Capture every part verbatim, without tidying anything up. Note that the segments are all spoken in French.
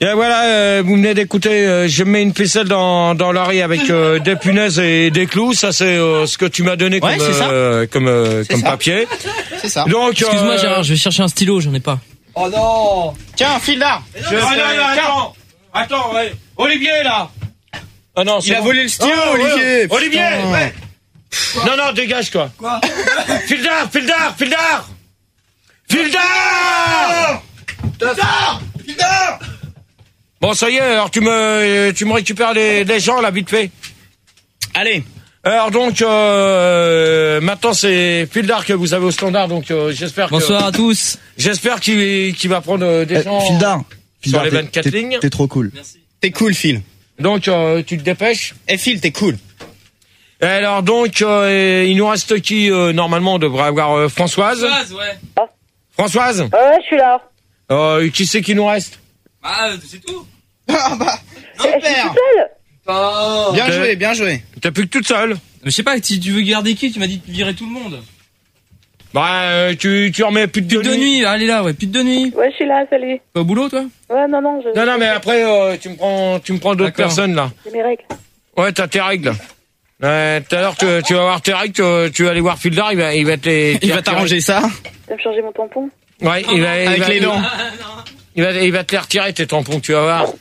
Et voilà, euh, vous venez d'écouter, euh, je mets une ficelle dans, dans l'oreille avec euh, des punaises et des clous. Ça, c'est euh, ce que tu m'as donné ouais, comme, euh, comme, euh, comme papier. C'est ça. Donc, excuse-moi euh... Gérard, je vais chercher un stylo, j'en ai pas. Oh non. Tiens, fil d'art. Je... Non, non, non, attends, attends, ouais. Olivier, là. Ah non, c'est Il bon. a volé le stylo, oh, Olivier. Ouais. Olivier, ouais. Non, non, dégage, toi. Quoi? Fil d'art, fil d'art, fil d'art. Fil d'art. Fil d'art. Fil d'art. Bon, ça y est, alors tu me, tu me récupères les, les gens, là, vite fait. Allez. Alors donc, euh, maintenant c'est Fildar que vous avez au standard, donc euh, j'espère que... Bonsoir à tous. J'espère qu'il qu'il va prendre euh, des eh, gens Fildar, sur les vingt-quatre lignes. T'es trop cool. Merci. T'es cool, Phil. Donc euh, tu te dépêches. Eh, Phil, t'es cool. Et alors donc, euh, il nous reste qui euh, normalement on devrait avoir euh, Françoise. Françoise, ouais. Ah. Françoise. Ouais, je suis là. Euh, qui c'est qui nous reste? Ah, c'est tout. Ah bah, Je suis super. toute seule. Oh. Bien T'es- joué, bien joué. T'es plus que toute seule. Mais je sais pas, si tu veux garder qui? Tu m'as dit de virer tout le monde. Bah euh, tu tu remets plus de Plus de nuit. nuit, allez là, ouais, plus de nuit. Ouais, je suis là, salut. Pas au boulot, toi? Ouais, non, non, je... Non non mais après euh, tu me prends tu me prends d'autres D'accord. personnes là. J'ai mes règles. Ouais, t'as tes règles. Ouais, tout à l'heure tu, tu vas voir tes règles, tu, tu vas aller voir Fildar, il va il va te les Il va t'arranger ça. Tu vas me changer mon tampon? Ouais, il va, il Avec va, les il- dents. Il va, il va te les retirer tes tampons, tu vas voir.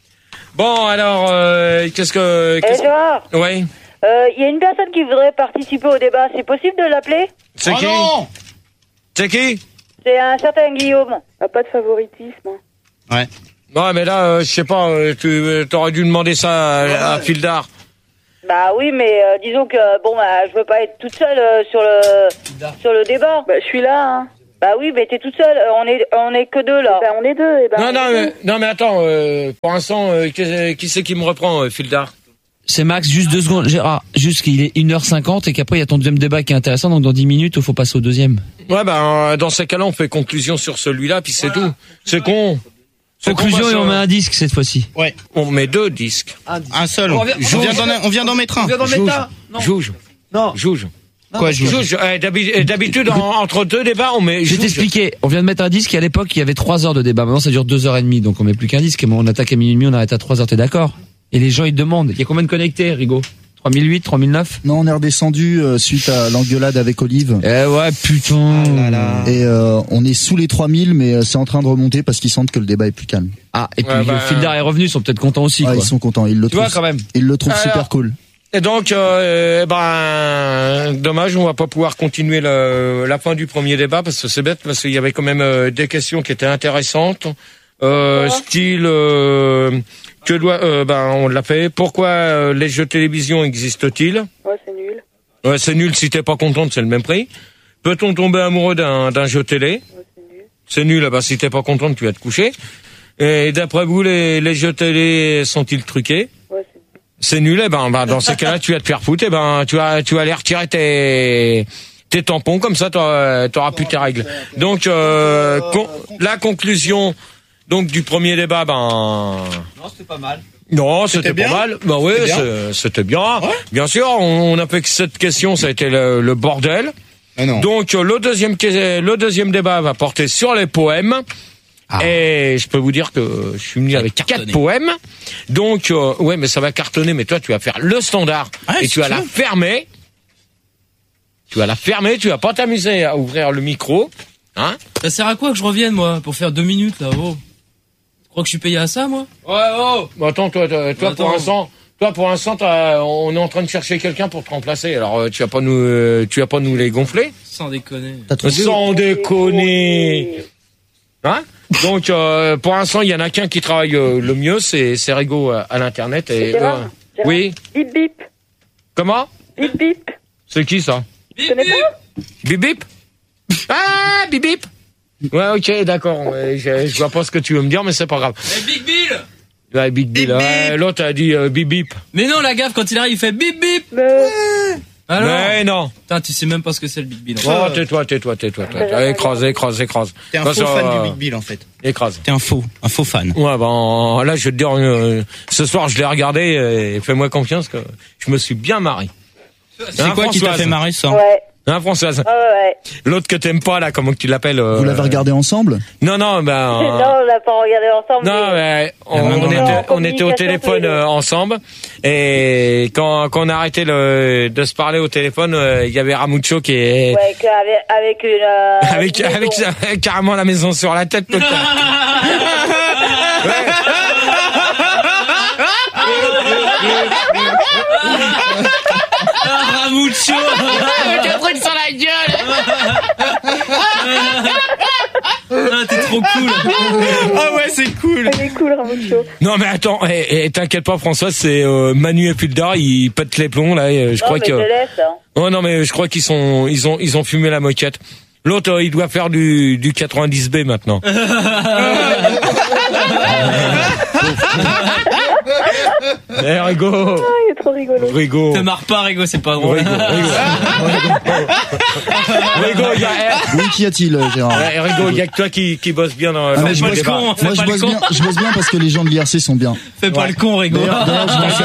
Bon, alors, euh, qu'est-ce que... Eh, qu'est-ce- Gérard, Ouais, il euh, y a une personne qui voudrait participer au débat. C'est possible de l'appeler? c'est Oh qui? non. C'est qui? C'est un certain Guillaume. Ah, pas de favoritisme. Ouais. Ouais, mais là, euh, je sais pas, euh, tu euh, t'aurais dû demander ça à, à Fildar. Bah oui, mais euh, disons que, bon, bah, je veux pas être toute seule euh, sur le sur le débat. Bah, je suis là, hein. Bah oui, mais t'es toute seule. Euh, on est on est que deux, là. Bah, on est deux, et ben... Non, non, mais, non, mais attends, euh, pour l'instant, euh, qui, qui c'est qui me reprend, euh, Fildar? C'est Max, juste deux secondes, Gérard. Juste qu'il est une heure cinquante et qu'après il y a ton deuxième débat qui est intéressant, donc dans dix minutes, il faut passer au deuxième. Ouais, ben, dans ces cas-là, on fait conclusion sur celui-là, puis c'est Voilà. tout. C'est con. C'est Conclusion con, et parce on que- met un disque cette fois-ci. Ouais. On met deux disques. Un seul. On On vient- vient d'en, on vient d'en mettre un. On vient d'en mettre Jouge. un. Non. Jouge. Non. Jouge. Quoi, je Jouge. Eh, d'habi- eh, D'habitude, en- entre deux débats, on met Je vais Jouge. t'expliquer. On vient de mettre un disque et à l'époque, il y avait trois heures de débat. Maintenant, ça dure deux heures et demie, donc on met plus qu'un disque. Et on attaque à minuit et demi, on arrête à trois heures, t'es d'accord? Et les gens, ils demandent. Il y a combien de connectés, Rigo? trois mille huit, trois mille neuf? Non, on est redescendu euh, suite à l'engueulade avec Olive. Eh ouais, putain. Ah là là. Et euh, on est sous les trois mille, mais euh, c'est en train de remonter parce qu'ils sentent que le débat est plus calme. Ah, et puis Ouais, bah, le Fildar est revenu, ils sont peut-être contents aussi, Ah, quoi. ils sont contents, ils le Tu trouvent. vois, quand même. Ils le trouvent Alors, super cool. Et donc, euh, eh ben, dommage, on va pas pouvoir continuer le, la fin du premier débat parce que c'est bête, parce qu'il y avait quand même euh, des questions qui étaient intéressantes, euh, style, euh, que doit, euh, ben, on l'a fait. Pourquoi euh, les jeux télévision existent-ils? Ouais, c'est nul. Ouais, c'est nul. Si t'es pas contente, c'est le même prix. Peut-on tomber amoureux d'un d'un jeu télé? Ouais, c'est nul. C'est nul. Bah, si t'es pas contente, tu vas te coucher. Et d'après vous, les, les jeux télé sont-ils truqués? Ouais, c'est nul. C'est nul, eh ben, ben dans ces cas-là, tu vas te faire foutre, eh ben, tu vas, tu vas aller retirer tes, tes tampons, comme ça, t'auras, t'auras plus tes règles. Donc, euh, con- la conclusion, donc, du premier débat, ben, Non, c'était pas mal. non, c'était pas bien mal. Ben oui, C'était bien c'est- c'était bien. Bien sûr, on, on a fait que cette question, ça a été le, le bordel. Ah non. Donc, euh, le deuxième, que- le deuxième débat va porter sur les poèmes. Ah. Et je peux vous dire que je suis venu avec quatre poèmes. Donc, euh, ouais, mais ça va cartonner. Mais toi, tu vas faire le standard Ah, et si tu vas tu la veux. fermer. Tu vas la fermer. Tu vas pas t'amuser à ouvrir le micro, hein? Ça sert à quoi que je revienne, moi, pour faire deux minutes, là, oh? Tu crois que je suis payé à ça, moi? Ouais, oh. Bon, attends, toi, toi, toi, Attends. pour l'instant, toi, pour l'instant, t'as- on est en train de chercher quelqu'un pour te remplacer. Alors, euh, tu vas pas nous, euh, tu vas pas nous les gonfler, Sans déconner. T'as trouvé sans déconner, hein? Donc, euh, pour l'instant, il y en a qu'un qui travaille euh, le mieux, c'est c'est Rigo à, à l'internet. Et Gérard, euh, Gérard. oui, Bip, bip. comment? Bip, bip. C'est qui ça? Tu connais pas? Bip bip. Ah, bip bip. Ouais, ok, d'accord. Ouais, je, je vois pas ce que tu veux me dire, mais c'est pas grave. Eh, Big Bill! Ouais, bip bip. Ouais, l'autre a dit euh, bip bip. Mais non, la gaffe, quand il arrive, il fait bip bip! Mais... Alors? Mais non. Putain, tu sais même pas ce que c'est le Big Bill. Oh, tais-toi, tais-toi, tais-toi. tais-toi. Écrase, écrase, écrase. T'es un Bah, faux ça, fan euh, du Big Bill, en fait. Écrase. T'es un faux, un faux fan. Ouais, ben, là, je vais te dire, euh, ce soir, je l'ai regardé et fais-moi confiance que je me suis bien marré. C'est Hein, quoi qui t'a Françoise fait marrer, ça? Ouais. Hein, Françoise? Ah ouais, ouais. L'autre que t'aimes pas, là, comment tu l'appelles? euh... Vous l'avez regardé ensemble? Non, non, ben... Non, on l'a pas regardé ensemble. Non, mais... mais on, Non, on non, était, non. on était au téléphone euh, ensemble et quand, quand on a arrêté le, de se parler au téléphone, euh, il y avait Ramucho qui est Ouais, qu'avec- avec une... Euh, avec une avec maison. sa- carrément la maison sur la tête. Peut-être. Ramucho. T'as truc sur la gueule. Ah, t'es trop cool. Ah ouais, c'est cool. Il est cool, Ramucho. Non mais attends, et, et t'inquiète pas François, c'est euh, Manu et Puldar, ils pètent les plombs là. Et, euh, je Non, crois mais que. je te laisse, hein. Oh non mais je crois qu'ils sont, ils ont, ils ont fumé la moquette. L'autre, euh, il doit faire du, du quatre-vingt-dix B maintenant. Eh Rigo, Ah, il est trop rigolo. Rigo, Te marre pas, Rigo, c'est pas drôle. Rigo, Rigo, il y a, Oui, qu'y a-t-il, euh, Gérard? eh, Rigo, il y a que toi qui, qui bosse bien dans, Ah, dans mais le je pas le débat. con, fais Moi, pas je le bosse con. bien, je bosse bien parce que les gens de l'I R C sont bien. Fais pas le con, Rigo. D'ailleurs, d'ailleurs, je m'en sers-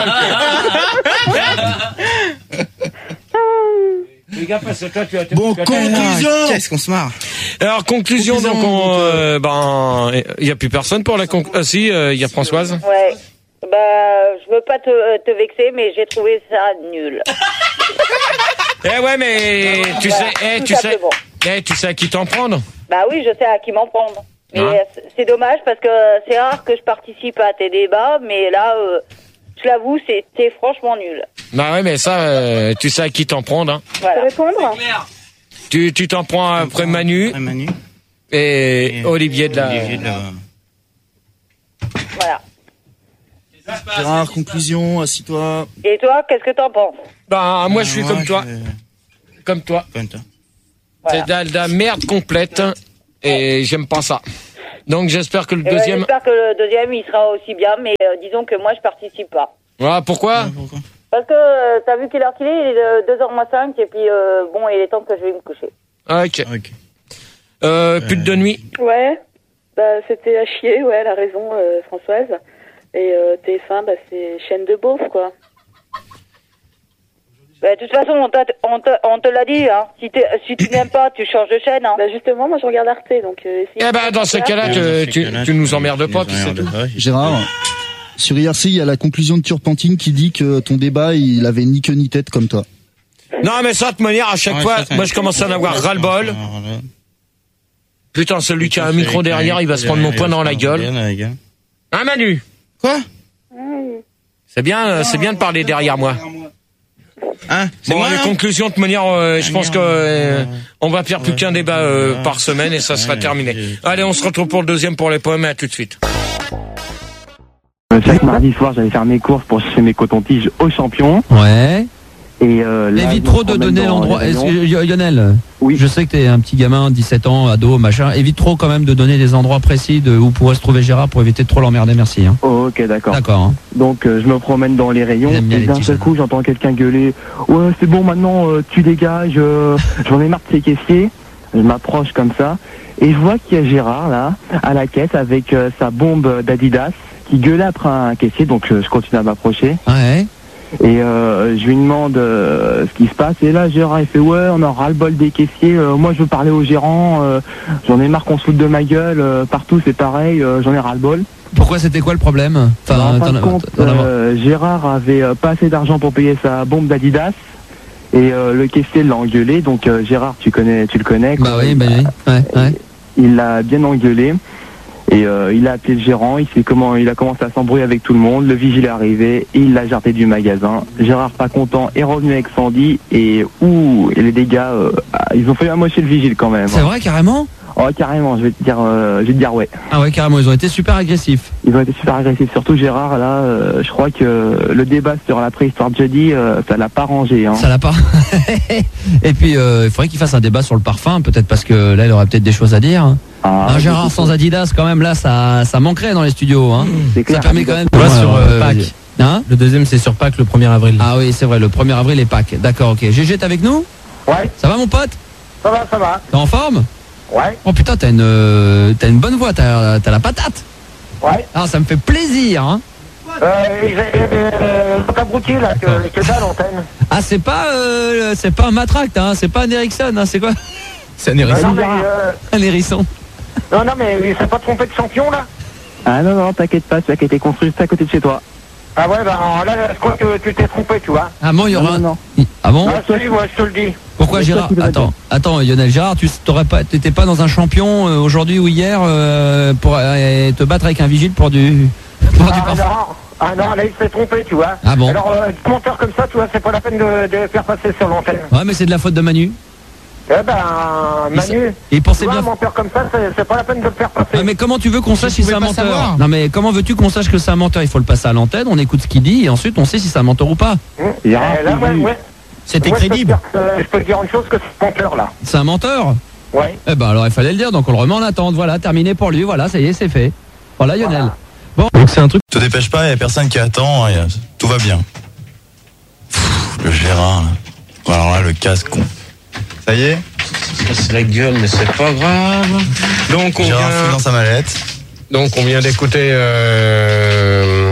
Les gars, parce que toi, tu as- Bon, tu as- conclusion! Qu'est-ce qu'on se marre. Alors conclusion, Conclusion, donc on, donc, euh, ben il y a plus personne pour la conclusion. Ah si, euh, il y a Françoise. Ouais. Bah, je veux pas te, te vexer, mais j'ai trouvé ça nul. Eh ouais, mais tu Voilà, sais, eh, tout tu sais, simplement. eh, tu sais à qui t'en prendre. Bah oui, je sais à qui m'en prendre. Mais Hein euh, c'est dommage parce que c'est rare que je participe à tes débats, mais là, euh, je l'avoue, c'était franchement nul. Bah ouais, mais ça, euh, tu sais à qui t'en prendre. Hein. Voilà. Répondre? Tu, tu t'en prends après Manu Ouais, Manu. et Olivier de la. Olivier de la- Voilà. Gérard, conclusion, assis-toi. Et toi, qu'est-ce que t'en penses? Bah moi je suis Moi, comme toi, je- comme toi. Comme toi. Voilà. C'est de la, de la merde complète et j'aime pas ça. Donc j'espère que le Eh ben, deuxième. J'espère que le deuxième, il sera aussi bien, mais euh, disons que moi, je participe pas. Voilà pourquoi. Pourquoi? Parce que euh, t'as vu quelle heure qu'il est? Il est de deux heures moins cinq, et puis euh, bon, il est temps que je vais me coucher. Ok. Ok. Euh, pute de nuit. Ouais. Bah, c'était à chier, ouais, elle a raison, euh, Françoise. Et euh, T F un, bah, c'est chaîne de beauf, quoi. Bah, de toute façon, on, t'a- on te, on te l'a dit, hein. Si, t'es- si tu n'aimes pas, tu changes de chaîne, hein. Bah, justement, moi, je regarde Arte, donc... Euh, si- Eh ben dans ce cas-là, tu, tu, tu nous emmerdes pas, puis c'est tout. Gérard, sur I R C, il y a la conclusion de Turpentine qui dit que ton débat, il avait ni queue ni tête comme toi. Non mais ça de manière à chaque fois, moi je commence à en avoir ras-le-bol. Putain, celui qui a un micro derrière, il va se prendre mon poing dans la gueule. Hein Manu? Quoi? C'est bien, euh, c'est bien de parler derrière moi. Hein? C'est Bon, moi, les hein? conclusions de manière, euh, je pense que euh, on va faire plus qu'un débat euh, par semaine et ça sera terminé. Allez, on se retrouve pour le deuxième pour les poèmes, à tout de suite. Chaque mardi soir, j'allais faire mes courses pour chercher mes cotons-tiges aux champions. Ouais. Et euh, là, Évite je me trop de promène donner dans l'endroit. les Est-ce rayons. que- Lionel, Oui. je sais que t'es un petit gamin, dix-sept ans, ado, machin. Évite trop quand même de donner des endroits précis de où pourrait se trouver Gérard pour éviter de trop l'emmerder, merci. Hein. Oh, ok, d'accord. D'accord. Hein. Donc euh, je me promène dans les rayons Ils aiment bien et les d'un petits seul jeunes. coup j'entends quelqu'un gueuler « Ouais, c'est bon maintenant, euh, tu dégages, euh, j'en ai marre de ces caissiers. » Je m'approche comme ça et je vois qu'il y a Gérard là, à la caisse avec euh, sa bombe d'Adidas qui gueulait après un caissier, donc euh, je continue à m'approcher. Ouais. Et euh, je lui demande euh, ce qui se passe. Et là, Gérard, il fait « Ouais, on a ras-le-bol des caissiers. Euh, moi, je veux parler au gérant. Euh, j'en ai marre qu'on se foute de ma gueule. Euh, partout, c'est pareil. Euh, j'en ai ras-le-bol. » Pourquoi c'était quoi le problème? En fin t'en de as- compte, t'en as- euh, Gérard avait euh, pas assez d'argent pour payer sa bombe d'Adidas. Et euh, le caissier l'a engueulé. Donc, euh, Gérard, tu connais, tu le connais. quoi. Bah oui, bah oui. Ouais, ouais. Il l'a bien engueulé. Et euh, il a appelé le gérant, il, sait comment, il a commencé à s'embrouiller avec tout le monde, le vigile est arrivé et il l'a jarté du magasin. Gérard, pas content, est revenu avec Sandy et ouh, et les dégâts, euh, ah, ils ont fait amocher le vigile quand même. C'est vrai, carrément? Oh, carrément, je vais te dire, euh, je vais te dire ouais. Ah ouais, carrément, ils ont été super agressifs. Ils ont été super agressifs, surtout Gérard, là, euh, je crois que le débat sur la préhistoire de jeudi, euh, ça l'a pas rangé. Hein. Ça l'a pas. Et puis, euh, il faudrait qu'il fasse un débat sur le parfum, peut-être parce que là, il aurait peut-être des choses à dire. Ah, Un Gérard sans Adidas, quand même, là, ça, ça manquerait dans les studios. Hein. c'est Ça clair. permet quand même. On va sur, euh, Pâques. Hein? Le deuxième, c'est sur Pâques, le premier avril. Ah oui, c'est vrai, le premier avril et Pâques. D'accord, ok. Gégé, t'es avec nous? Ouais, Ça va, mon pote? ça va, ça va. T'es en forme? Ouais, Oh putain, t'as une, euh, t'as une bonne voix, t'as, t'as la patate. ouais. Ah, ça me fait plaisir, hein. Euh, euh, c'est abruti là, que, que dalle l'antenne. Ah, c'est pas, euh, c'est pas un matraque, hein, c'est pas un Ericsson, hein, c'est quoi? C'est un hérisson. Non, mais, euh, Un hérisson. non, non, mais il s'est pas trompé de champion là? Ah non, non, t'inquiète pas, celui qui a été construit juste à côté de chez toi. Ah ouais, bah là, je crois que tu t'es trompé, tu vois. Ah bon, il y aura. Non, non, Ah bon? Ah, si, moi, je te le dis. Pourquoi Mais toi, Gérard? tu devrais Attends, attends, Lionel Gérard, tu t'aurais pas, t'étais pas dans un champion euh, aujourd'hui ou hier euh, pour euh, te battre avec un vigile pour du, pour du Ah parfum? non, ah non, là, il s'est trompé, tu vois. Ah bon? Alors, euh, commentaire comme ça, tu vois, c'est pas la peine de, de faire passer sur l'antenne. Ouais, mais c'est de la faute de Manu. Eh ben, Manu, Il pensait tu vois, bien. un menteur comme ça, c'est c'est pas la peine de le faire passer. Ah, mais comment tu veux qu'on sache si pouvais c'est un pas menteur? savoir. Non, mais comment veux-tu qu'on sache que c'est un menteur? Il faut le passer à l'antenne, on écoute ce qu'il dit et ensuite on sait si c'est un menteur ou pas. Hum, eh, là, ouais, ouais. C'était Moi, je peux te crédible. dire que, euh, je peux te dire une chose, que c'est menteur, là. C'est un menteur? Ouais. Eh ben alors il fallait le dire, donc on le remet en attente. Voilà, terminé pour lui. Voilà, ça y est, c'est fait. Voilà Lionel. Voilà. Bon, donc c'est un truc. Te dépêche pas, il n'y a personne qui attend, y a- tout va bien. Pfff, le Gérard, là. Bon, alors là, le casse-con. Ça y est, C'est la gueule, mais c'est pas grave. Donc on Gérard vient, fouille dans sa mallette. donc on vient d'écouter euh,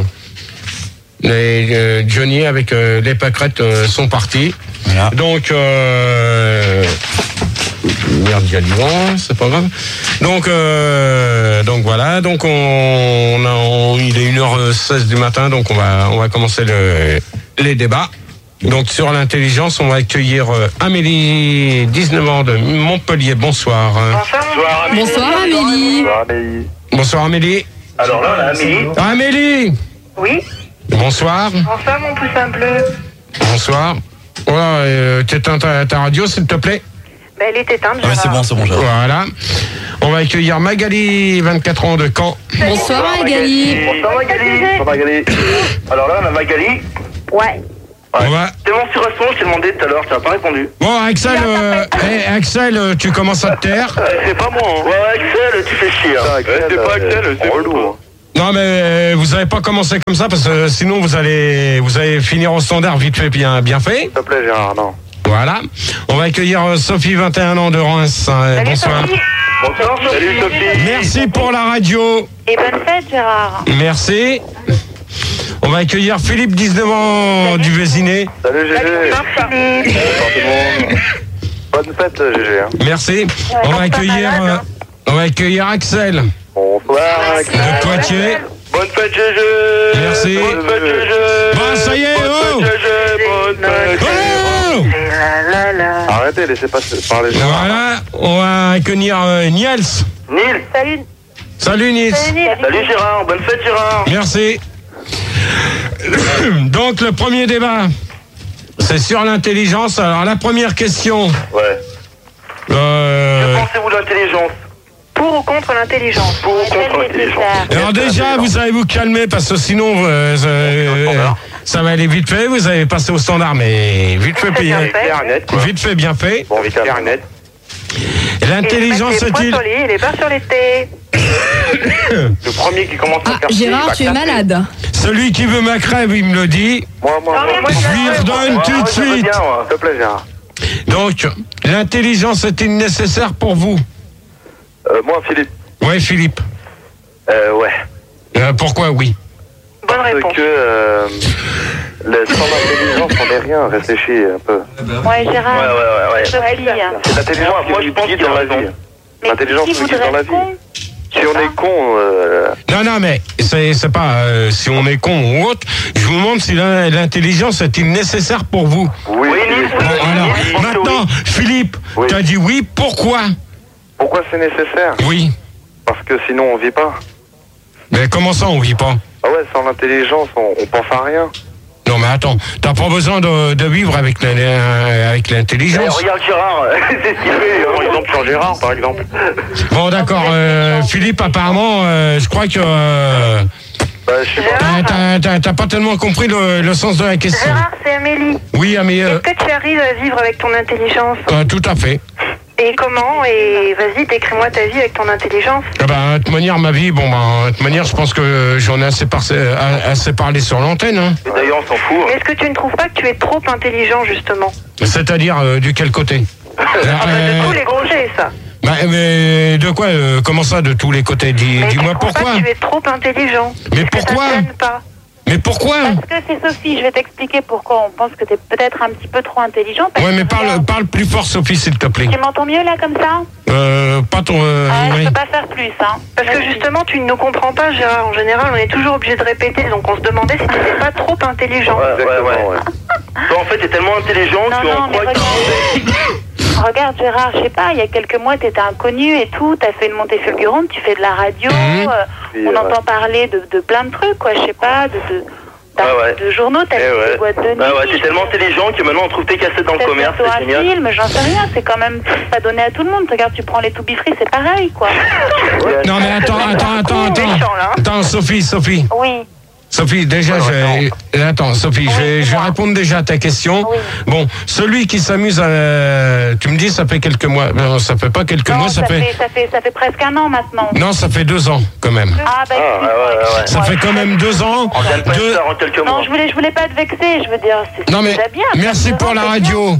les, euh, Johnny avec euh, les pâquerettes euh, sont partis. Voilà. Donc euh, merde, il y a du vent, c'est pas grave. Donc euh, donc voilà, donc on, on a, on- il est une heure seize du matin, donc on va on va commencer le, les débats. Donc sur l'intelligence, on va accueillir euh, Amélie, dix-neuf ans de Montpellier. Bonsoir. Bonsoir Amélie. Bonsoir Amélie. Bonsoir Amélie. Bonsoir Amélie. Alors là, là, Amélie. Amélie. Oui. Bonsoir. Bonsoir mon poussin bleu. Bonsoir. Voilà, euh, t'éteins ta, ta radio s'il te plaît. Ben, elle est éteinte, Ah, mais c'est bon, c'est bon, Gérard. Voilà. On va accueillir Magali, vingt-quatre ans de Caen. Bonsoir Magali. Bonsoir Magali. Bonsoir Magali. Alors là, on a Magali. Ouais. On va... C'est bon, sur répond, je t'ai demandé tout à l'heure, tu n'as pas répondu. Bon, Axel, euh, eh, Axel, euh, tu commences à te taire. Euh, c'est pas moi, hein. Ouais, Axel, tu fais chier. Hein. Ouais, c'est pas Axel, c'est relou. Hein. Non, mais euh, vous n'avez pas commencé comme ça parce que euh, sinon vous allez, vous allez finir au standard vite fait, bien, bien fait. S'il te plaît, Gérard, non. Voilà. On va accueillir euh, Sophie, vingt et un ans de Reims. Euh, Salut, bonsoir. Sophie. Bonsoir, Sophie. Salut, Sophie. Merci pour la radio. Et bonne fête, Gérard. Merci. On va accueillir Philippe, dix-neuf ans du Vésiné. Salut, Gégé. Salut, Philippe. Bonsoir tout le monde. Bonne fête, Gégé. Hein. Merci. On va accueillir, euh, on va accueillir Axel Bonsoir, Axel. de Poitiers. Bonne fête, Gégé. Merci. Bonne fête, Gégé. Bon, ça y est, oh. Bonne fête, Gégé. Bonne fête, Oh Gégé. Arrêtez, laissez pas parler Gérard. Voilà. On va accueillir euh, Niels. Nils. Salut. Salut Niels. Salut, Nick. Salut Gérard, bonne fête Gérard. Merci. Donc le premier débat, c'est sur l'intelligence. Alors la première question. Ouais. Euh, Que pensez-vous de l'intelligence? Pour ou contre l'intelligence? Pour ou contre l'intelligence? alors déjà, vous allez vous calmer parce que sinon, euh, euh, ça va aller vite fait. Vous allez passer au standard, mais vite fait, bien bien, fait. Clair, net, quoi. vite fait, bien fait. Bon, vite, clair, net. L'intelligence est-il... est-il Il est pas sur les thés. Le premier qui commence à Ah, faire chier, il Gérard, va tu es casser. malade. celui qui veut ma crève, il me le dit. Moi, moi, Non, mais moi, moi, moi, je lui moi, redonne moi, tout de moi, je veux suite. bien, moi. S'il te plaît, Gérard. Donc, l'intelligence est-il nécessaire pour vous? Euh, moi, Philippe. Oui, Philippe. Euh, ouais. Euh, pourquoi oui? Bonne Parce réponse. que euh, le sans intelligence, on n'est rien. Réfléchis un peu. Ouais, Gérard. Ouais, ouais, ouais, ouais. Sophie. C'est l'intelligence Moi, qui je nous pense guide qu'il dans a la vie. Mais L'intelligence qui nous guide voudrait dans la être vie. con? Si on est con, euh, Non, non, mais c'est c'est pas euh, si on est con ou autre. Je vous demande si l'in- l'intelligence est-il nécessaire pour vous. oui. oui, Bon, alors, maintenant, Philippe, Oui. tu as dit oui, pourquoi? Pourquoi c'est nécessaire? Oui. Parce que sinon, on vit pas. Mais comment ça, on vit pas? Ah ouais, sans l'intelligence, on, on pense à rien. Non, mais attends, t'as pas besoin de, de vivre avec la- la- avec Eh, l'intelligence. regarde Gérard, c'est ce qu'il fait. Par exemple, sur Gérard, par exemple. Bon, d'accord, euh, Philippe, apparemment, euh, je crois que euh, Bah, je sais pas. t'as- t'as- t'as t'as pas tellement compris le, le sens de la question. Gérard, c'est Amélie. Oui, mais euh, Est-ce que tu arrives à vivre avec ton intelligence? euh, tout à fait. Et comment? Et vas-y, décris-moi ta vie avec ton intelligence. Eh ben, de toute manière, ma vie, bon, ben, de toute manière, je pense que j'en ai assez, par- assez parlé sur l'antenne. Hein. Et d'ailleurs, on s'en fout. Mais est-ce que tu ne trouves pas que tu es trop intelligent, justement? C'est-à-dire, euh, du quel côté? Ah bah, Euh, de tous les côtés, ça. bah, mais de quoi euh, Comment ça, de tous les côtés? Dis, Mais Dis-moi tu trouves pourquoi. pas que tu es trop intelligent? Mais Est-ce que pourquoi ça te gêne pas? Mais Mais pourquoi? Parce que c'est Sophie, je vais t'expliquer pourquoi on pense que t'es peut-être un petit peu trop intelligent. Ouais, mais parle, parle plus fort, Sophie, s'il te plaît. Tu m'entends mieux là comme ça? Euh, pas ton... Euh, Ah, oui. je peux pas faire plus, hein. Parce que justement, tu ne nous comprends pas, Gérard. En général, on est toujours obligé de répéter, donc on se demandait si t'étais pas trop intelligent. Ouais, ouais, ouais. Toi, en fait, t'es tellement intelligent Non, qu'on non, mais croit que... regarde, regarde Gérard, je sais pas, il y a quelques mois, t'étais inconnu et tout, t'as fait une montée fulgurante, tu fais de la radio, Mhm. euh, Oui, on ouais. entend parler de, de plein de trucs, quoi, je sais pas, de, de, Ouais, ouais. de journaux, t'as Eh fait ouais. des boîtes de nuit. Bah ouais, t'es tellement intelligent que maintenant on trouve tes cassettes dans le Peut-être commerce, bientôt c'est un génial. film, j'en sais rien, c'est quand même pas donné à tout le monde. Regarde, tu prends les To Be Free, c'est pareil, quoi. Non, mais attends, attends, attends, attends. méchant, là, hein. Attends, Sophie, Sophie. Oui. Sophie, déjà, je vais... Attends, Sophie, je, vais, je vais répondre déjà à ta question. Bon, celui qui s'amuse à... Tu me dis, ça fait quelques mois. Non, ça fait pas quelques Non, mois, ça, ça, fait... fait... ça fait ça fait presque un an maintenant. Non, ça fait deux ans, quand même. Ah, bah, Ah, ouais, ouais, ouais. Ça fait quand même deux ans. On gagne pas Deux- une star en quelques mois. Non, je voulais, je voulais pas te vexer, je veux dire, c'est Non, mais déjà bien. merci pour la radio.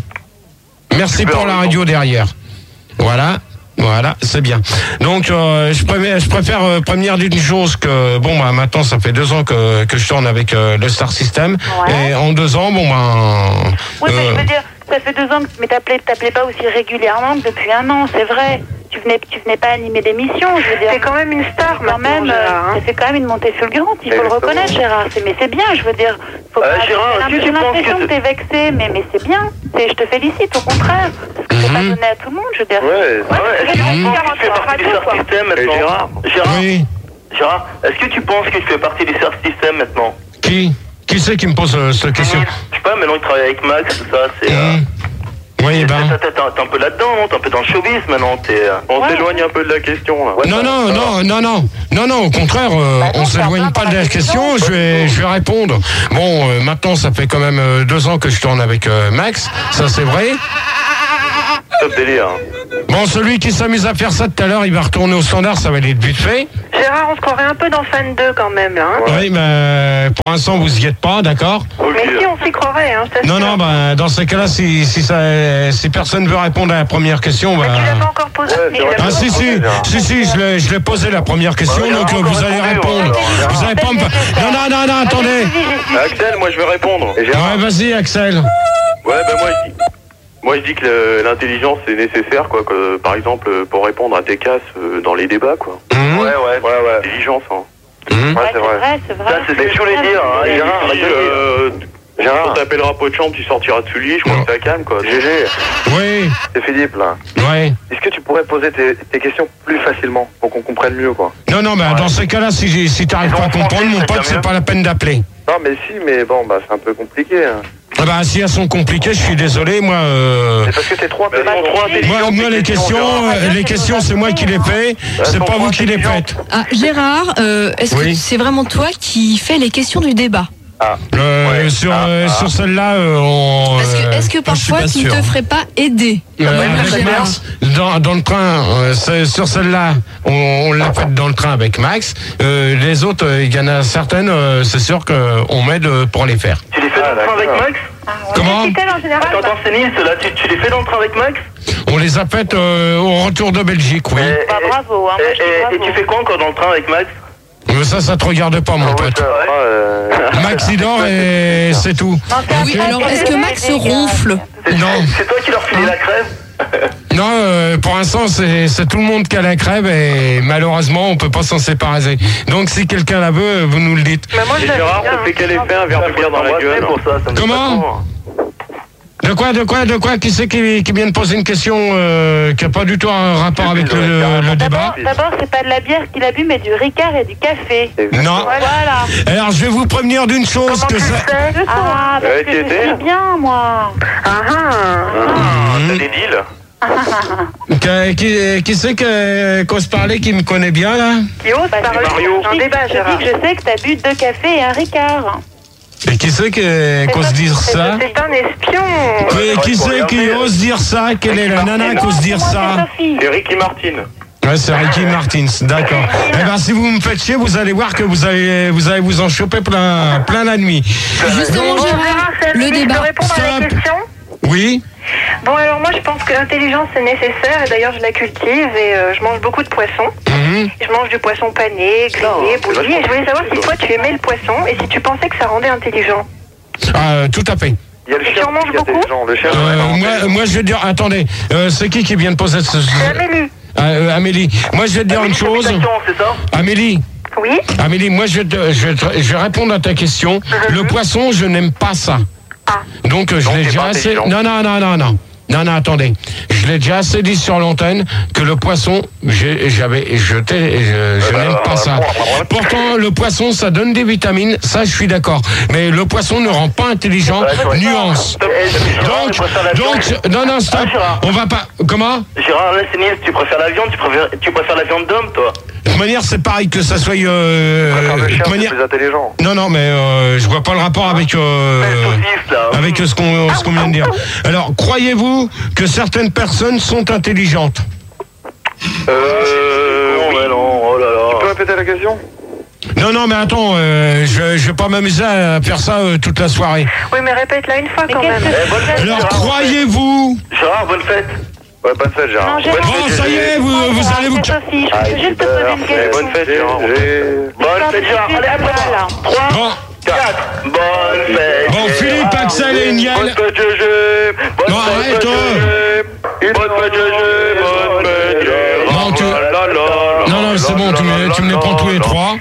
Merci pour la radio derrière. Voilà. Voilà, c'est bien. Donc, euh, je préfère, je préfère euh, prévenir d'une chose que, bon, bah, maintenant, ça fait deux ans que, que je tourne avec euh, le Star System. Ouais. Et en deux ans, bon, ben... Oui, mais euh, je veux dire, ça fait deux ans que mais t'appelais, t'appelais pas aussi régulièrement que depuis un an, c'est vrai. Tu venais, tu venais pas animer d'émission, je veux dire. T'es quand même une star, quand même. Gérard, hein. Ça fait quand même une montée fulgurante, il faut le Exactement. reconnaître, Gérard. C'est, mais c'est bien, je veux dire. Faut Euh, pas- Gérard, j'ai est-ce que j'ai tu penses l'impression que que t'es vexé, mais, mais c'est bien. C'est, je te félicite, au contraire. Parce que c'est pas donné à tout le monde, je veux dire. Ouais, ouais. Est-ce que tu Mmh. penses que tu fais partie du Star System maintenant? Gérard, Gérard, Oui. Gérard, est-ce que tu penses que tu fais partie du Star System maintenant? Qui Qui c'est qui me pose euh, cette question? Je sais pas, maintenant il travaille avec Max, tout ça, c'est... euh, Oui, ben... T'es t'es- t'es un peu là-dedans, non? T'es un peu dans le showbiz maintenant, t'es... euh, On s'éloigne un peu de la question, là. Non, non, non, non, non, non, non, au contraire, euh, on s'éloigne pas de la question, je vais, je vais répondre. Bon, euh, maintenant, ça fait quand même euh, deux ans que je tourne avec euh, Max, ça c'est vrai. Top délire. Bon, celui qui s'amuse à faire ça tout à l'heure, il va retourner au standard, ça va aller vite fait. Gérard, on se croirait un peu dans Fan deux quand même, là. Hein. Oui, mais pour l'instant, vous y êtes pas, d'accord? Mais si, on s'y croirait, hein, je t'assure. Non, non, bah, dans ces cas-là, si, si, ça, si personne veut répondre à la première question, bah... Tu l'as pas encore posé. mais il a Ah pas si si si si je l'ai je l'ai posé la première question donc euh, vous allez répondre. Vous allez pas me non non non non attendez. Axel, moi je vais répondre. Ouais vas-y Axel. Ouais, bah moi je dis... Moi je dis que le- l'intelligence c'est nécessaire, quoi, que, par exemple pour répondre à tes casses euh, dans les débats, quoi. Mmh. Ouais, ouais, ouais, ouais. Intelligence, hein. Mmh. Ouais, c'est vrai. c'est vrai. Ça, c'est ce que je voulais dire, hein. Gérard, euh, Gérard, quand t'appelleras Pocham, tu sortiras de Sully, je crois que ça calme, quoi. G G. Oui. C'est Philippe, là. Ouais. Est-ce que tu pourrais poser tes, tes questions plus facilement, pour qu'on comprenne mieux, quoi? Non non mais dans ces cas-là si j'ai- si t'arrives pas à comprendre mon pote c'est pas la peine d'appeler. Non, mais si, mais bon, bah c'est un peu compliqué, hein. Ah bah si elles sont compliquées je suis désolé moi. Euh... C'est parce que t'es trop intelligent. trop intelligent. Moi, moi les questions euh, les questions c'est moi qui les fais c'est pas vous qui les faites. Ah, Gérard, euh, est-ce Oui. que c'est vraiment toi qui fais les questions du débat? Ah. Euh, sur euh, sur celle-là euh, on. Est-ce que, euh, est-ce que parfois je suis tu pas ne te sûr. ferais pas aider? Euh, Comme avec Gérard. Max, dans, dans le train, euh, c'est- sur celle-là, on, on l'a faite dans le train avec Max. Euh, les autres, euh, il y en a certaines, euh, c'est sûr qu'on m'aide euh, pour les faire. Tu les fais dans le train avec Max? Comment En général, Attends, attends, c'est Nils, là, tu, tu les fais dans le train avec Max? On les a faites euh, au retour de Belgique, oui. bah, bravo, hein, moi, je dis Et, bravo. et tu fais quoi encore dans le train avec Max? Mais ça, ça te regarde pas, mon pote. Max, il dort et c'est tout. Oui, alors est-ce que Max ronfle? Non. C'est toi qui leur filais la crève? Non, euh, pour l'instant, c'est c'est tout le monde qui a la crève et malheureusement, on peut pas s'en séparer. Donc, si quelqu'un la veut, vous nous le dites. Et Gérard, ça fait quel effet un verre de bière dans la gueule? Pour ça, ça me fait Comment? pas trop, hein. De quoi, de quoi, de quoi? Qui c'est qui, qui vient de poser une question euh, qui a pas du tout un rapport avec le, le débat? D'abord, d'abord, c'est pas de la bière qu'il a bu, mais du Ricard et du café. Non. Voilà. Alors, je vais vous prévenir d'une chose que ça. Ah, parce que je sais bien, moi. Ah Ah, t'as des deals? Que- qui qui c'est que qu'ose parler qui me connaît bien là? Qui ose parler dans un débat, Gérard. Je sais que t'as bu deux cafés et un Ricard. Et qui c'est que qu'ose dire ça? C'est un espion. Mais qui c'est qui ose dire ça? Quelle est la nana qui ose dire ça? C'est Ricky Martin. Ouais, c'est Ricky Martins, d'accord. Eh ben, si vous me faites chier, vous allez voir que vous allez vous allez vous en choper plein plein la nuit. Justement, Gérard, le Je débat. peux répondre à la Stop. question? Oui. Bon, alors moi, je pense que l'intelligence est nécessaire, et d'ailleurs, je la cultive, et euh, je mange beaucoup de poissons. Mmh. Je mange du poisson pané, grillé, bouilli, et je voulais savoir si toi, tu aimais le poisson, et si tu pensais que ça rendait intelligent. Ah, tout à fait. Il y a le Et chien tu en manges qui est beaucoup intelligent, le chien. Euh, moi, moi, je vais te dire, attendez, euh, c'est qui qui vient de poser ce... C'est Amélie. Ah, euh, Amélie, moi, je vais te dire une chose. C'est ça? Amélie. Oui. Amélie, moi, je vais, te- je, vais te- je vais répondre à ta question. Le poisson, je n'aime pas ça. Donc, euh, je Donc, l'ai t'es déjà pas assez... intelligent. Non, non, non, non, non. Non, non, attendez. Je l'ai déjà assez dit sur l'antenne que le poisson, j'ai- j'avais jeté, je, je bah, n'aime bah, pas bah, ça. bon, bah, voilà. Pourtant, le poisson, ça donne des vitamines, ça, je suis d'accord. Mais le poisson ne rend pas intelligent. Ouais, Nuance. Donc, donc, non, non, stop. On va pas. Comment? Gérard, là, c'est niaise, tu préfères la viande, tu préfères, tu préfères la viande d'homme, toi? De toute manière, c'est pareil que ça soit. Euh, Le de chien, toute c'est manière... plus intelligent. Non, non, mais euh, je vois pas le rapport avec euh, avec ce qu'on ce qu'on vient de dire. Alors, croyez-vous que certaines personnes sont intelligentes? Euh. Non, ouais, non, oh là là. Tu peux répéter la question? Non, non, mais attends, euh, je, je vais pas m'amuser à faire ça euh, toute la soirée. Oui, mais répète-la une fois quand même. Eh, bonne fête, Alors, Gérard. croyez-vous? Gérard, bonne fête. Ouais, bonne fête, Gérard. Non, Gérard. Bonne Bon, fête, ça y est, vous, vous allez vous... C'est Sophie, je Ah, peux juste te poser une Eh, question. bonne fête, Gérard. Bonne fête, Gérard. Allez, après moi. trois, Bon, quatre. Bonne fête. bon, Philippe, Gérard. Axel et Bonne Niel. fête, Gégé. Bonne Non, fête, arrête, Gégé. Bonne fête, Gégé. Bonne fête, Gérard. Non, tu- La, la, la, Non, non, c'est bon, tu me, tu me les prends tous les trois.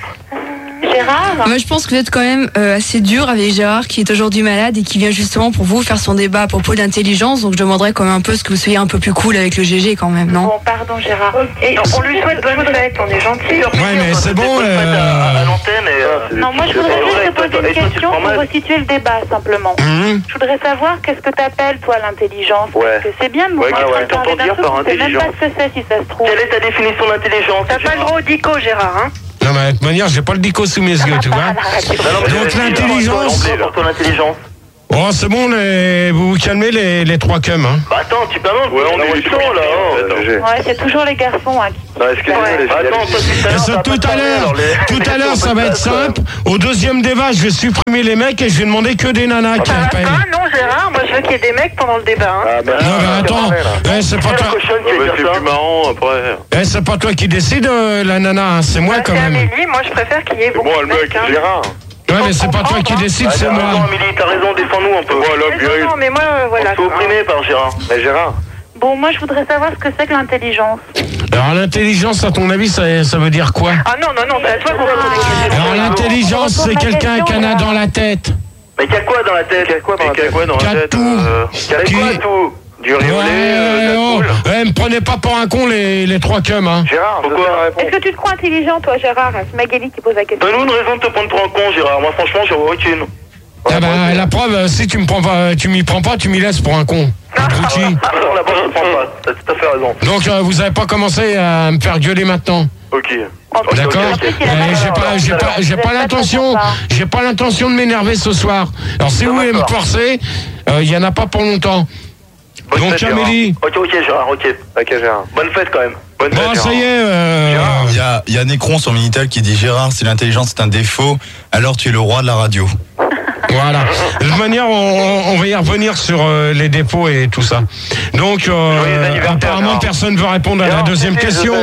Gérard. Moi, je pense que vous êtes quand même euh, assez dur avec Gérard, qui est aujourd'hui malade et qui vient justement pour vous faire son débat à propos d'intelligence. Donc, je demanderais quand même un peu ce que vous soyez un peu plus cool avec le G G quand même, non? Bon, pardon, Gérard. Et on lui souhaite bonne fête, on est gentil. Ouais, mais c'est bon. Bonne fête à, à l'antenne et. euh, Non, moi je voudrais juste te poser une question pour mal. resituer le débat simplement. Hum. Je voudrais savoir qu'est-ce que t'appelles toi l'intelligence. Ouais. Parce que c'est bien de Ouais, montrer ouais, qu'on parle t'entends d'un dire truc, par on sait même pas intelligence. ce que c'est si ça se trouve. Quelle est ta définition d'intelligence? T'as pas le droit au dico, Gérard, hein? Non, mais de toute manière, j'ai pas le dico sous mes yeux, tu vois. Donc, l'intelligence. Pour ton intelligence. Oh, c'est bon, les... vous vous calmez les, les trois cums, hein. Bah attends, tu parles. Ouais, on est huit ans là. Ouais, c'est toujours les garçons hein, qui... Non, excusez-moi, les filles. Attends, toi, tout à Et l'heure, ça, t'as tout pas à parlé, l'heure, alors les- tout à l'heure, ça va être simple. Au deuxième débat, je vais supprimer les mecs et je vais demander que des nanas qui Ah, appellent. non, Gérard, moi je veux qu'il y ait des mecs pendant le débat, hein? Ah, bah, Non, mais attends, eh, c'est pas toi, c'est plus marrant après. eh, c'est pas toi qui décide, euh, la nana, hein, c'est moi quand C'est même. Amélie, moi je préfère qu'il y ait beaucoup Moi, de le mec, mecs, hein. Gérard. Ouais, mais c'est pas toi qui décide, c'est T'as raison, moi. Amélie, t'as raison, défends-nous un peu. Voilà, Non, non, mais moi, euh, On voilà. se fait opprimer par Gérard. Mais Gérard. Bon, moi je voudrais savoir ce que c'est que l'intelligence. Alors, l'intelligence, à ton avis, ça, ça veut dire quoi? Ah non, non, non, c'est à toi qu'on va poser les questions. Alors, l'intelligence, c'est quelqu'un qui en a dans la tête. Mais qu'il y a quoi dans la tête? Qu'il y a quoi dans la tête? Qu'il y a quoi dans Qu'il y a la tête? tout. euh, Qu'il y a Qui- quoi tout? Du Ouais, riolet, euh, de la oh, coule. eh, me prenez pas pour un con, les, les trois cums, hein. Gérard, pourquoi? Est-ce que tu te crois intelligent toi Gérard? C'est Magali qui pose la question. Donne-nous une raison de te prendre pour un con, Gérard. Moi, franchement, j'en vois aucune. Ah bah, la preuve, euh, si tu me prends pas, tu m'y prends pas, tu m'y laisses pour un con. Abruti. Ah, non, là-bas, je ne prends pas. T'as tout à fait raison. Donc, euh, vous avez pas commencé à me faire gueuler maintenant. Ok. D'accord. ok, ok. Eh, J'ai pas, j'ai pas, j'ai pas l'intention, j'ai pas l'intention de m'énerver ce soir. Alors si vous voulez me forcer, il y en a pas pour longtemps. Bonne Donc fête, Amélie. Gérard. Ok, ok, Gérard, ok. Ok, Gérard. Bonne fête quand même. Bonne Bon, fête, ça Gérard. y est. euh, Il y a, il y a Nécron sur Minitel qui dit Gérard, si l'intelligence est un défaut, alors tu es le roi de la radio. Voilà. De toute manière, on, on va y revenir sur euh, les dépôts et tout ça. Donc, euh, apparemment, personne ne veut répondre à la deuxième question.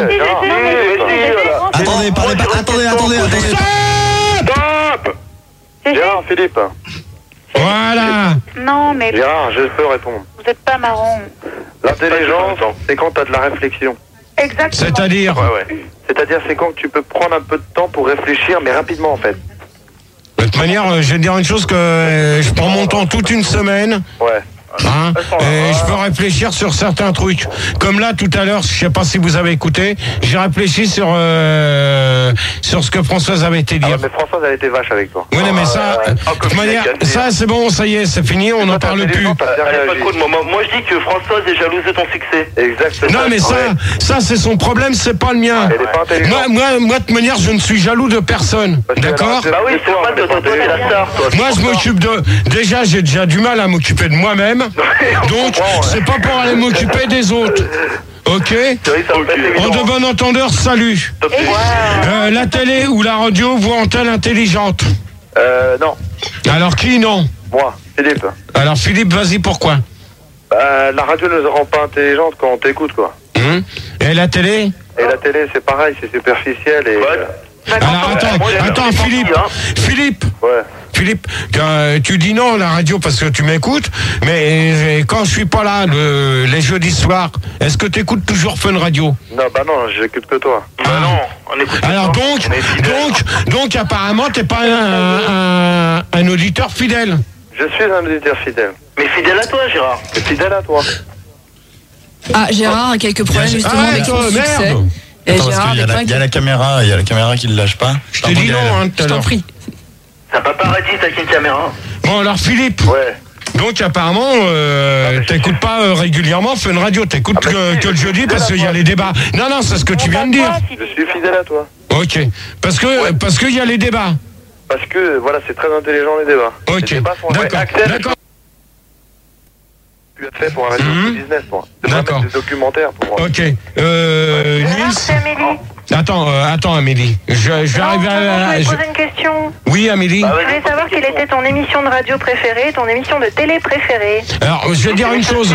Attendez, parlez pas, attendez, attendez, attendez. Stop. Gérard, Philippe. Voilà. Non mais Gérard, je peux répondre. vous êtes pas marrant. L'intelligence, c'est quand t'as de la réflexion. Exactement. C'est-à-dire Ouais, ouais. C'est-à-dire, c'est quand tu peux prendre un peu de temps pour réfléchir, mais rapidement en fait. De toute manière, euh, je vais te dire une chose que euh, je prends mon temps toute une semaine. Ouais. Hein, et je peux réfléchir sur certains trucs. Comme là, tout à l'heure, je sais pas si vous avez écouté, j'ai réfléchi sur euh, sur ce que Françoise avait été Ah dire. ouais, mais Françoise, elle était vache avec toi. Oui, non, mais ça, Ah, de comme toute tu manière, l'as cassé, ça hein. c'est bon, ça y est, c'est fini, on n'en parle plus. Elle est pas trop de moi. Moi, je dis que Françoise est jalouse de ton succès. Exactement. Non, mais ça, ça c'est son problème, c'est pas le mien. Elle est pas intelligente. Moi, moi, moi, de toute manière, je ne suis jaloux de personne. D'accord? Bah oui, c'est normal de toi, t'es la star, toi. Moi, je m'occupe de. Déjà, j'ai déjà du mal à m'occuper de moi-même. Donc, c'est pas pour aller m'occuper des autres. Ok? En de bon entendeur, salut. Euh, la télé ou la radio vous rend-elle intelligente? Euh, non. Alors qui, non? Moi, Philippe. Alors, Philippe, vas-y, pourquoi? Bah, la radio ne nous rend pas intelligente quand on t'écoute, quoi. Hum. Et la télé? Et la télé, c'est pareil, c'est superficiel et... Alors attends, attends, Philippe, Philippe, ouais. Philippe, euh, tu dis non la radio parce que tu m'écoutes, mais euh, quand je suis pas là le, les jeudis soirs, est-ce que tu écoutes toujours Fun Radio? Non, bah non, j'écoute que toi. Bah non, on écoute. Alors donc, donc, donc apparemment t'es pas un, un, un auditeur fidèle. Je suis un auditeur fidèle. Mais fidèle à toi, Gérard. Mais fidèle à toi. Ah, Gérard a quelques problèmes justement avec son Arrête, succès. merde. Et Attends, parce Gérard, qu'il y a avec la- pas il y a la caméra, il y a la caméra qui ne lâche pas. Je t'ai dit non hein, tout à l'heure. Ça peut pas arrêter avec une caméra. Bon alors Philippe. Ouais. Donc apparemment, euh, t'écoutes pas euh, régulièrement Fun Radio, t'écoutes Ah bah que, si, que le je suis jeudi fidèle parce à qu'il y a toi. les débats. Non non, c'est ce que tu viens de dire. Je suis fidèle à toi. Ok. Parce que parce qu'il y a les débats. Parce que, voilà, c'est très intelligent les débats. Ok. Les débats sont vrais. D'accord. Axel, D'accord. tu as fait pour un radio business, toi. Tu devrais mettre des documentaires pour... Ok. Euh, Nils. C'est Amélie. Attends, euh, attends Amélie. Je, je vais arriver Non, à. je je- voulais poser une question. Oui Amélie. Je voulais savoir quelle était ton émission de radio préférée, ton émission de télé préférée. Alors je vais dire une chose.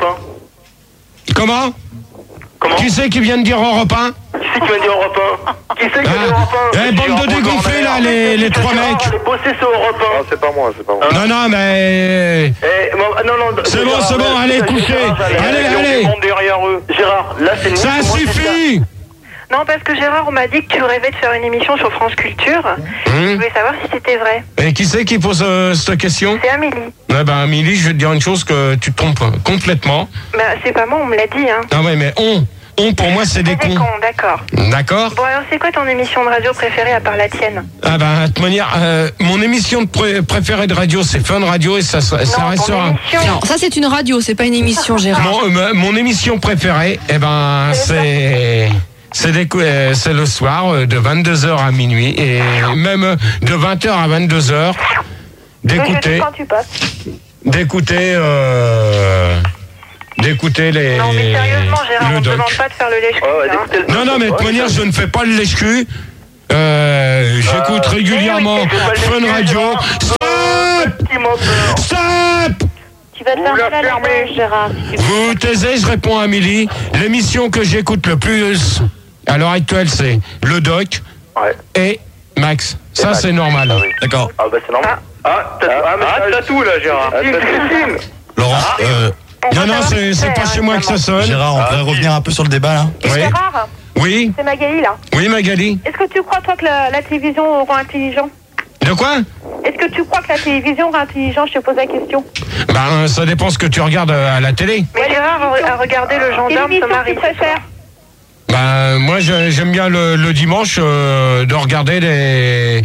Comment Qui c'est qui vient de dire Europe un? Qui c'est qui vient de dire Europe un? Qui c'est qui vient de dire Europe un? Eh, bande de dégonflés là, les, les trois mecs. Allez bosser sur Europe un. Non, c'est pas moi, c'est pas moi. Non, non, mais. Eh, non, non, C'est bon, c'est bon, allez, couchez. Allez, allez. derrière eux. Gérard, là, c'est Ça suffit. Non, parce que Gérard, on m'a dit que tu rêvais de faire une émission sur France Culture. Je voulais savoir si c'était vrai. Et qui c'est qui pose euh, cette question? C'est Amélie. Ouais, ben Amélie, je vais te dire une chose que tu te trompes complètement. Bah, c'est pas moi, on me l'a dit, hein. Ah ouais, mais on. On, pour moi, c'est des Des cons. cons, d'accord. D'accord? Bon, alors, c'est quoi ton émission de radio préférée à part la tienne? Ah ben, de toute manière, euh, mon émission de pré- préférée de radio, c'est Fun Radio et ça, ça restera. Non, ça c'est une radio, c'est pas une émission, Gérard. Mon, euh, mon émission préférée, eh ben, c'est. C'est des cou- euh, c'est le soir euh, de vingt-deux heures à minuit et même euh, de vingt heures à vingt-deux heures d'écouter Quand tu passes. d'écouter euh, d'écouter les Non, mais sérieusement, Gérard, le on te doc. demande pas de faire le lèche-cul. Non non mais de toute manière je ne fais pas le lèche-cul. Euh, j'écoute régulièrement Fun Radio. Stop! Stop! Tu vas te faire mal à la gorge, Gérard. Vous taisez, je réponds à Amélie. L'émission que j'écoute le plus à l'heure actuelle, c'est le doc et Max. Ça, c'est normal. D'accord. Ah, bah, c'est normal. Ah, t'as ah, ah, t'as tout, là, Gérard. Ah, Laurent, euh, Non, non, c'est c'est pas chez moi que ça sonne. Gérard, on pourrait revenir un peu sur le débat là. Oui. Gérard, Oui, c'est Magali, là. oui, Magali. Est-ce que tu crois, toi, que la, la télévision rend intelligent? De quoi? Est-ce que tu crois que la télévision rend intelligent? Je te pose la question. Ben, ça dépend ce que tu regardes euh, à la télé. Mais Gérard a regardé le gendarme se marier. Qu'est-ce que tu préfères? Ben, moi, je- j'aime bien le, le dimanche euh, de regarder les,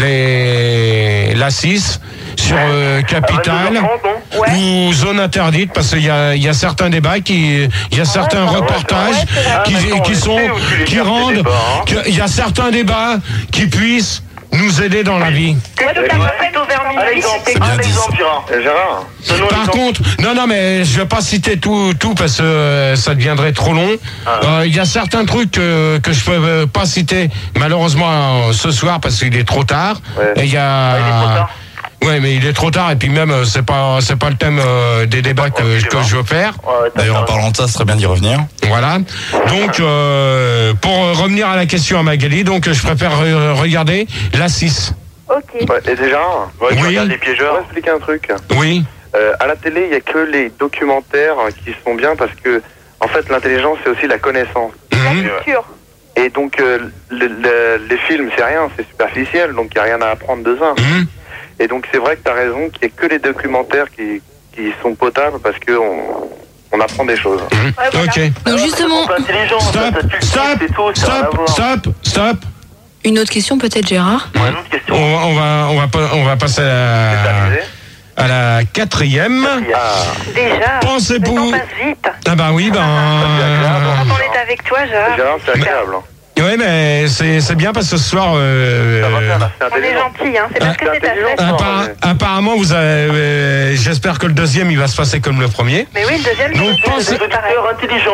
les, la six sur euh, Capital ou Zone Interdite parce qu'il y a, il y a certains débats qui, il y a certains reportages qui, qui sont, qui rendent, que- il y a certains débats qui puissent nous aider dans la vie. Moi, je t'appelle plutôt vers minuit. Un exemple, Gérard. Eh, Gérard. donne-nous un Par exemple. contre, non, non, mais je vais pas citer tout, tout parce que euh, ça deviendrait trop long. Euh, Il y a certains trucs que, que je peux euh, pas citer malheureusement euh, ce soir parce qu'il est trop tard. Et il y a. Ouais, mais il est trop tard et puis même euh, c'est pas c'est pas le thème euh, des débats que, que je veux faire. D'ailleurs, en parlant de ça, ce serait bien d'y revenir. Voilà. Donc euh, pour revenir à la question à Magali, donc je préfère euh, regarder la six. Ok. Ouais, et déjà, ouais, tu Oui. regardes les piégeurs. Je vais expliquer un truc. Oui. Euh, à la télé, il n'y a que les documentaires qui sont bien parce que, en fait, l'intelligence, c'est aussi la connaissance. Sûr. Et donc, euh, le- le- les films, c'est rien, c'est superficiel, donc il n'y a rien à apprendre de ça. Et donc, c'est vrai que tu as raison qu'il n'y a que les documentaires qui, qui sont potables parce qu'on on apprend des choses. Ok. Donc justement, Stop, stop, stop, stop, stop. une autre question peut-être, Gérard. On, va- on va, on va, pas- on va passer à la, à la quatrième. Déjà. Pensez-vous. Le temps passe vite. Ah bah oui, ben. Quand on est avec toi, Gérard. Gérard, c'est agréable. Oui, mais c'est c'est bien parce que ce soir. Euh, On est gentil, hein. C'est parce que c'est ta fête. appara- apparemment, vous avez. euh, J'espère que le deuxième, il va se passer comme le premier. Mais oui, le deuxième, Donc, c'est pensez- pareil. intelligent.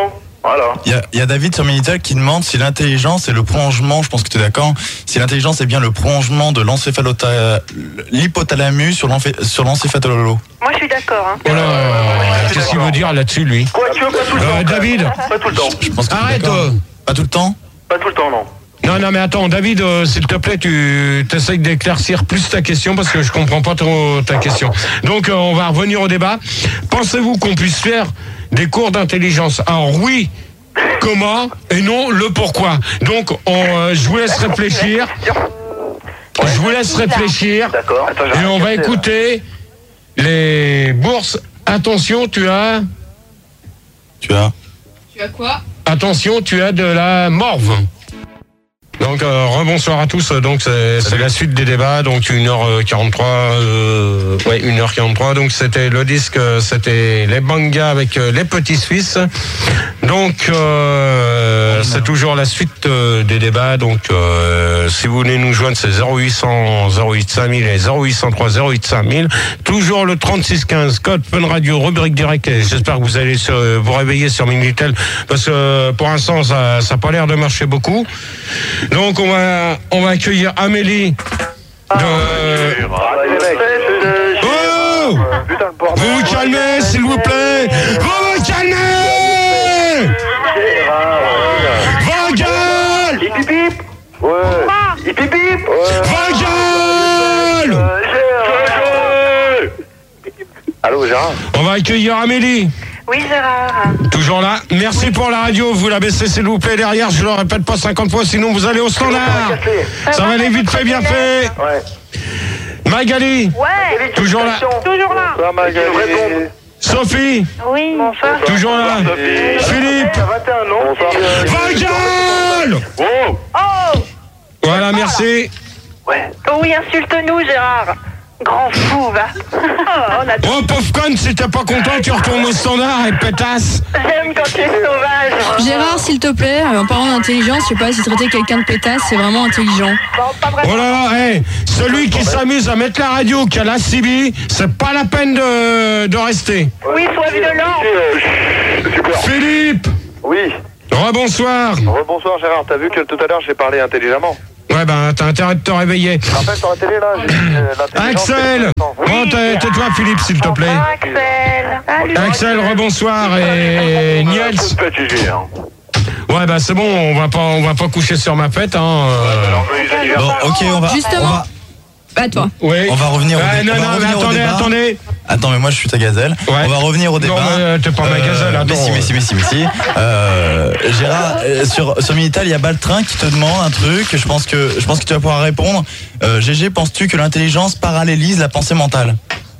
Voilà. Il y a, il y a David sur Minitel qui demande si l'intelligence est le prolongement, je pense que tu es d'accord, si l'intelligence est bien le prolongement de l'encéphalota- l'hypothalamus sur l'enphé- sur l'encéphalolo. Moi, je suis d'accord. Hein. Voilà, euh, qu'est-ce qu'il veut dire là-dessus, lui? Quoi, tu veux pas tout le Euh, temps David. Pas tout le temps. Je pense que tu es Arrête d'accord. euh. Pas tout le temps. Pas tout le temps, non. Non, non, mais attends, David, euh, s'il te plaît, tu essayes d'éclaircir plus ta question parce que je comprends pas trop ta question. Donc, euh, on va revenir au débat. Pensez-vous qu'on puisse faire des cours d'intelligence? Alors oui, comment et non le pourquoi. Donc, on, euh, je vous laisse réfléchir. Je vous laisse réfléchir. D'accord. Attends, j'ai Et on rien va capté, là. écouter les bourses. Attention, tu as... Tu as. Tu as quoi? Attention, tu as de la morve. Donc euh, rebonsoir à tous. Donc c'est, c'est la suite des débats. Donc une heure quarante-trois. Euh, ouais, une heure quarante-trois. Donc c'était le disque, c'était les Bangas avec euh, les Petits Suisses. Donc euh, c'est toujours la suite euh, des débats. Donc euh, si vous voulez nous joindre, c'est zéro huit cent zéro huit cinq mille et zéro huit cent trois zéro huit cinq mille. Toujours le trente-six quinze code Fun Radio rubrique direct. Et j'espère que vous allez se, vous réveiller sur Minitel parce que pour l'instant ça ça a pas l'air de marcher beaucoup. Donc on va on va accueillir Amélie de... Oh, vous vous calmez s'il vous plaît. Vous vous calmez. Vos gueules. Hip hip hip. Ouais. Hip hip hip. Vos gueules. Allô, Gérard. On va accueillir Amélie. Oui, Gérard. Toujours là. Merci pour la radio. Vous la baissez s'il vous plaît derrière. Je le répète pas cinquante fois, sinon vous allez au standard. Ça va aller vite fait, bien fait. Ouais. Magali. Ouais. Toujours là. Toujours là. Bonsoir, Magali. Sophie. Oui. Bonsoir. Toujours là. Philippe. vingt et un ans. Bonsoir. Vagal. Oh. Oh. Voilà, merci. Ouais. Oh oui, insulte-nous, Gérard. Grand fou, va. Oh, on a... Oh, pauvre conne, si t'es pas content, tu retournes au standard et pétasse. J'aime quand tu es sauvage. Gérard, s'il te plaît, en parlant d'intelligence, je sais pas si traiter quelqu'un de pétasse, c'est vraiment intelligent. Bon, pas vraiment. Oh là là, hey, celui qui s'amuse à mettre la radio, qui a la C B, c'est pas la peine de, de rester. Oui, sois violent. Super. Philippe. Oui. Rebonsoir. Rebonsoir, Gérard. T'as vu que tout à l'heure j'ai parlé intelligemment? Ouais, ben, t'as intérêt de te réveiller. Tu te rappelles sur la télé, là, j'ai dit, euh, l'intelligence, Axel. c'est Bon, tais- tais-toi, Philippe, s'il te plaît. Axel. Salut. Axel, rebonsoir. Et Niels. Ouais, bah, c'est bon, on va pas, on va pas coucher sur ma fête, hein. euh. Bon, ok, on va. Justement. On va, Bah toi. Oui. on va revenir au, Ouais, dé- non, on va non, mais revenir au attendez, débat. attendez. Attends, mais moi je suis ta gazelle. Ouais. On va revenir au débat. Non, mais, euh, t'es pas ma gazelle, attends. Mais si, mais si, mais si, mais si. Euh, Gérard, euh, sur, sur Minitel, il y a Baltrin qui te demande un truc. Je pense que, je pense que tu vas pouvoir répondre. Euh, G G, penses-tu que l'intelligence parallélise la pensée mentale?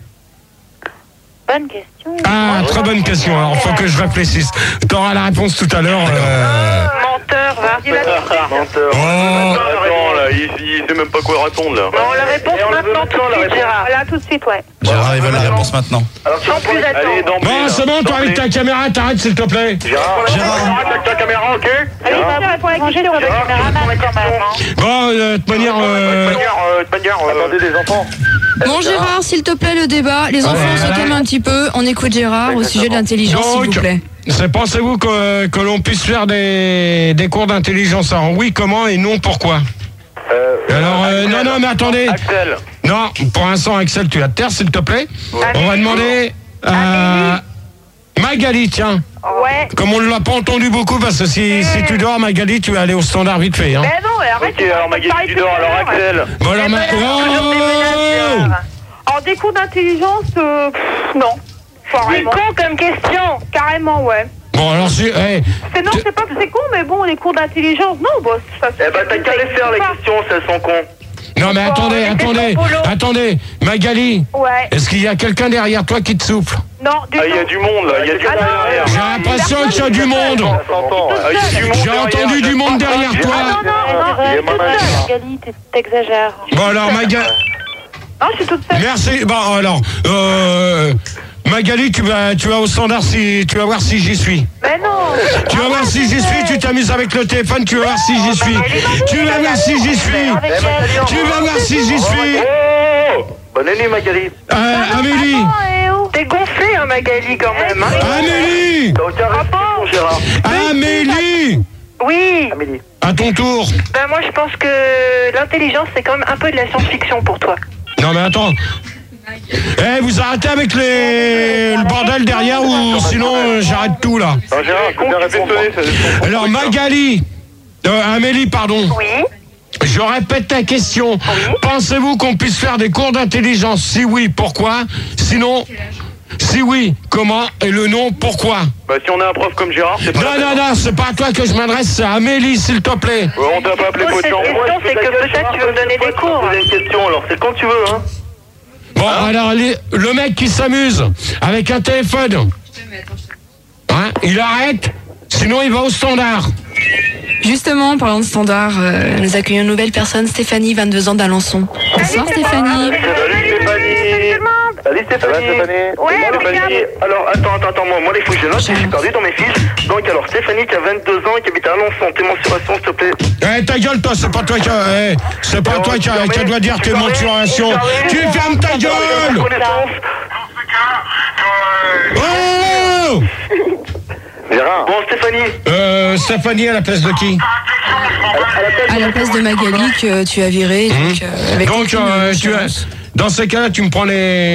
Bonne question. Ah, très bonne question. Alors, faut que je réfléchisse. T'auras la réponse tout à l'heure. Euh... Menteur, va. Dis-la tout de suite. Menteur. Oh. Attends, là, il, il sait même pas quoi répondre, là. Non, la réponse maintenant, tout de suite, Gérard. Là, tout de suite, ouais. Gérard, il veut la réponse maintenant. Alors, tu Sans réponds- plus attendre. Allez, d'emblée, Bon, là. c'est bon, toi, avec ta caméra, t'arrêtes, s'il te plaît. Gérard, Gérard. arrête avec ta caméra, ok? Allez, vas-y, réponds à la question avec le caméraman, quand même. hein. Bon, euh, de toute manière, De euh... toute manière, euh, de toute manière, euh, attendez, les enfants. Bon Gérard, s'il te plaît, le débat. Les enfants, on se calme un petit peu. On écoute Gérard au sujet de l'intelligence, s'il vous Donc, plaît. c'est, pensez-vous que, que l'on puisse faire des, des cours d'intelligence? Alors oui, comment et non, pourquoi? Euh, Alors, euh, non, non, mais attendez. Axel. Non, pour l'instant, Axel, tu as de terre, s'il te plaît. On va demander à Magali, tiens. Ouais. Comme on ne l'a pas entendu beaucoup, parce que si, si tu dors, Magali, tu vas aller au standard vite fait. Hein. Mais non, mais arrête. Ok, alors Magali, tu dors, alors Axel. Bon, alors, Ma- Oh Alors, des cours d'intelligence, euh, pff, non. C'est con comme question. Carrément, ouais. Bon, alors, si, hey, C'est non, c'est pas que c'est con, mais bon, les cours d'intelligence, non, bah, ça Eh ben, t'as qu'à les faire, les questions, si elles sont cons. non, mais attendez, attendez, attendez, Magali, Ouais. est-ce qu'il y a quelqu'un derrière toi qui te souffle? Non, du Ah, il y a tout. du monde, là, il y a du monde derrière. J'ai l'impression qu'il y a du monde. Ça s'entend. Ah, il y a du monde J'ai derrière. entendu du monde derrière Ah, non, toi. non, non, Il y a toute maman. seule. Magali, t'exagères. Bon, alors, Magali, Non, je suis toute seule. merci. Bon, alors, euh, Magali, tu vas, tu vas au standard si, tu vas voir si j'y suis. Mais non. Tu vas voir si j'y suis, tu t'amuses avec le téléphone, tu vas voir si j'y suis. Tu vas voir si j'y suis. Tu vas voir si j'y suis. Oh, bonne année, Magali. Euh, Amélie, Attends, et où T'es gonflé, hein, Magali, quand même. Hein. Amélie Bravo, Gérard. Amélie Oui. Amélie. À ton tour. Ben moi, je pense que l'intelligence, c'est quand même un peu de la science-fiction pour toi. Non mais attends. Eh, vous arrêtez avec les... le bordel derrière ou sinon euh, j'arrête tout là. Alors Gérard, faut bien répéter. Alors Magali, euh, Amélie, pardon. Oui. Je répète ta question. Oui. Pensez-vous qu'on puisse faire des cours d'intelligence? Si oui, pourquoi? Sinon, si oui, comment? Et le nom, pourquoi? Bah si on a un prof comme Gérard, c'est pas... Non, non, non, c'est pas à toi que je m'adresse, c'est à Amélie, s'il te plaît. Ouais, on t'a pas appelé potion. Cette question, c'est que peut-être tu veux me donner des cours. Poser une question, alors c'est quand tu veux, hein. Bon, hein? Alors, les, le mec qui s'amuse avec un téléphone, hein, il arrête, sinon il va au standard. Justement, en parlant de standard, euh, nous accueillons une nouvelle personne, Stéphanie, vingt-deux ans d'Alençon. Bonsoir Stéphanie. Salut Stéphanie. Salut Stéphanie. Ouais, Stéphanie. Alors attends, attends, attends, moi, moi les fouilles, je note, je suis perdu dans mes fiches. Donc alors Stéphanie qui a vingt-deux ans et qui habite à Alençon, tes mensurations s'il te plaît. Eh, ta gueule toi, c'est pas toi qui a, eh, c'est pas toi qui a, qui doit dire tes mensurations. Tu fermes ta gueule. Oh Gérard. Bon Stéphanie. Euh, Stéphanie à la place de qui? À la place de Magali que tu as viré. Donc, euh, avec donc euh, tu as, dans ces cas-là, tu me prends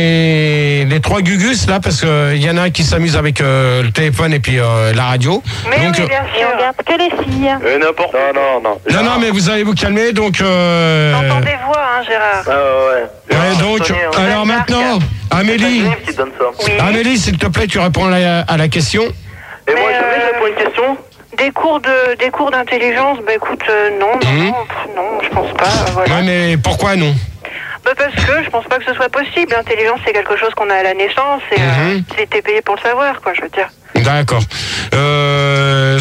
les les trois gugus là parce que il y en a un qui s'amuse avec euh, le téléphone et puis euh, la radio. Mais donc, oui, bien sûr. On regarde que les filles. Euh, n'importe. Non, non, non. Non, non, mais vous allez vous calmer, donc. Euh... T'entends des voix, hein, Gérard. Ah ouais. Ouais, donc. Sonnier, hein. Alors maintenant, Amélie. Qui donne ça. Oui. Amélie, s'il te plaît, tu réponds à la, à la question. Et moi, je vais répondre une question. Des cours de des cours d'intelligence, bah écoute, euh, non, non, Mmh. non, pff, non, je pense pas. euh, voilà. Ouais, mais pourquoi non? Bah parce que je pense pas que ce soit possible. L'intelligence, c'est quelque chose qu'on a à la naissance et euh, Mhm. t'es payé pour le savoir, quoi, je veux dire. D'accord. Euh,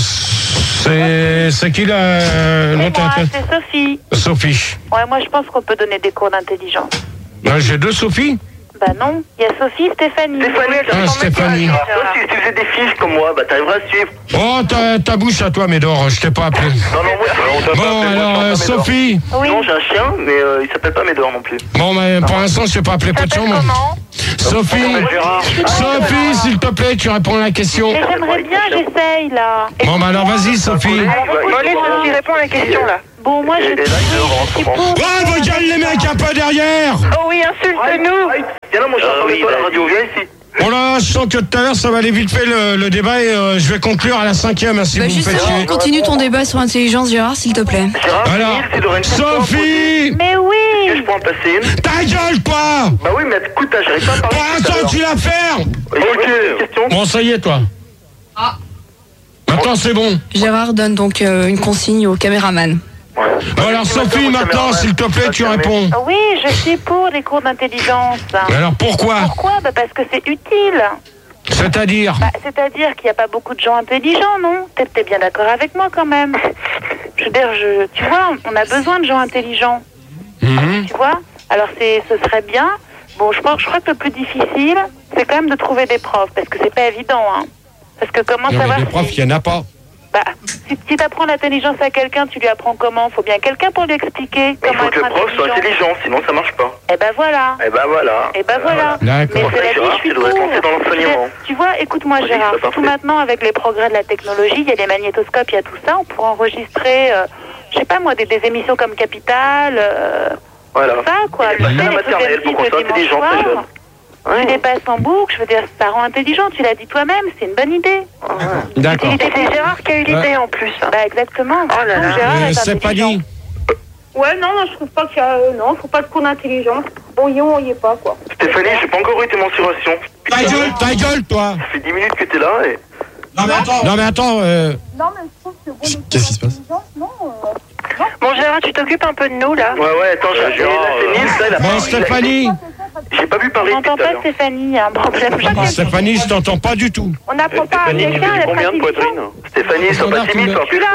c'est c'est qui la Et l'autre moi, appelle c'est Sophie. Sophie. Ouais, moi je pense qu'on peut donner des cours d'intelligence. Ouais, j'ai deux Sophie. Bah non, il y a Sophie, Stéphanie. Stéphanie, Ah, Stéphanie. Toi, si tu faisais des fiches comme moi, bah t'arriveras à suivre. Oh, ta, ta bouche à toi, Médor, je t'ai pas appelé. Non, non, moi, on t'a pas Bon, appelé, moi, alors, je euh, suis pas Médor. Sophie. Oui. Non, j'ai un chien, mais euh, il s'appelle pas Médor non plus. Bon, mais pour l'instant, je t'ai pas appelé Potion. moi. Comment? Sophie. Gérard. Sophie, s'il te plaît, tu réponds à la question. Mais j'aimerais bien, j'essaye là. Bon, bah alors, vas-y, Sophie. Bon, allez, Sophie, réponds à la question, là. Bon, moi je. Et là, il est Oh, regarde les mecs un peu derrière. Oh oui, insulte-nous. Viens là, moi, je suis en train de toi, la radio, viens ici. Bon là, je sens que tout à l'heure, ça va aller vite fait le, le débat et euh, je vais conclure à la cinquième, hein, si Bah vous me faites justement, chier. continue ton débat sur l'intelligence, Gérard, s'il te plaît. Gérard, Alors, c'est Lorraine. Sophie. Mais Est-ce que oui. je peux en passer une? Ta gueule, toi. Bah oui, mais écoute, j'arrive pas à parler. Pour l'instant, tu la fermes. Ok. Question. Bon, ça y est, toi. Ah. Maintenant, c'est bon. Gérard donne donc euh, une consigne au caméraman. Bon, alors, Sophie, maintenant, s'il te plaît, tu réponds. Oui, je suis pour les cours d'intelligence. Mais alors, pourquoi? Pourquoi? Bah parce que c'est utile. C'est-à-dire? Bah, c'est-à-dire qu'il n'y a pas beaucoup de gens intelligents, non? T'es t'es bien d'accord avec moi quand même. Je veux dire, je, tu vois, on a besoin de gens intelligents. Mhm. Tu vois? Alors c'est, ce serait bien. Bon, je pense, je crois que le plus difficile, c'est quand même de trouver des profs, parce que c'est pas évident, hein. Parce que comment Non, mais savoir des si- profs, il n'y en a pas. Bah, si, si tu apprends l'intelligence à quelqu'un, tu lui apprends comment? Faut bien quelqu'un pour lui expliquer Mais il comment faut que être le prof soit intelligent, sinon ça marche pas. Eh ben voilà. Et bah voilà. Et ben voilà. D'accord. Mais cela dit, Gérard, je suis tu devrais te pour. lancer dans l'enseignement. Tu vois, écoute-moi Vas-y, Gérard, c'est parfait. tout maintenant avec les progrès de la technologie, il y a les magnétoscopes, il y a tout ça, on pourra enregistrer, euh, je sais pas moi, des, des émissions comme Capital, euh, Voilà. ça quoi. Et bah, Tu sais, la les trucs maternelle, M six pour qu'on le soit dimanche intelligent, soir. très jeune. Tu les passes en boucle, je veux dire, ça rend intelligent, tu l'as dit toi-même, c'est une bonne idée. D'accord. Et c'est Gérard qui a eu l'idée en plus. Bah exactement. Oh là là. Donc, Gérard Euh, est c'est pas intelligent. dit. Ouais, non, non, je trouve pas qu'il y a. euh, non, faut pas de cours d'intelligence. Bon, y on y est pas, quoi. Stéphanie, j'ai pas encore eu tes mensurations. Ta gueule, ta gueule, toi. Ça fait dix minutes que t'es là et... Non, mais attends. Non, mais attends. Euh... Non, mais je trouve que bon, les Qu'est-ce qui se passe? non. euh, Bon, Gérard, tu t'occupes un peu de nous, là. Ouais, ouais, attends, j'ai... Là, c'est Nils, là, il a Bon, pas... Stéphanie. J'ai pas vu On parler n'entend tout à pas l'heure. Stéphanie, il y a un problème. Stéphanie, je t'entends pas du tout. On n'apprend pas à Stéphanie, tu quelqu'un fais à du être combien de intelligent. poitrine? Stéphanie, sois pas timide, sois plus...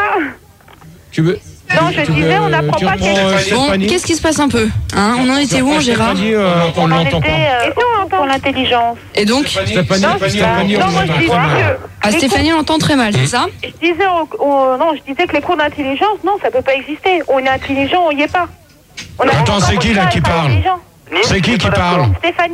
Tu veux Non, je tu disais, veux- on n'apprend tu pas reprends, quelque euh, chose. Bon, Stéphanie. qu'est-ce qui se passe un peu hein? On en était où, Gérard? Stéphanie, euh, on On en l'entend était pas. euh, pour l'intelligence. Et donc Stéphanie, Non, Stéphanie, non, on moi je l'entend disais très mal. que... Ah, Stéphanie, on l'entend très mal, c'est ça? Je disais, au- au- non, je disais que les cours d'intelligence, non, ça peut pas exister. On est intelligent, on y est pas. On a Attends, encore c'est qui, besoin là, qui d'être parle? intelligent. C'est qui qui parle? Stéphanie.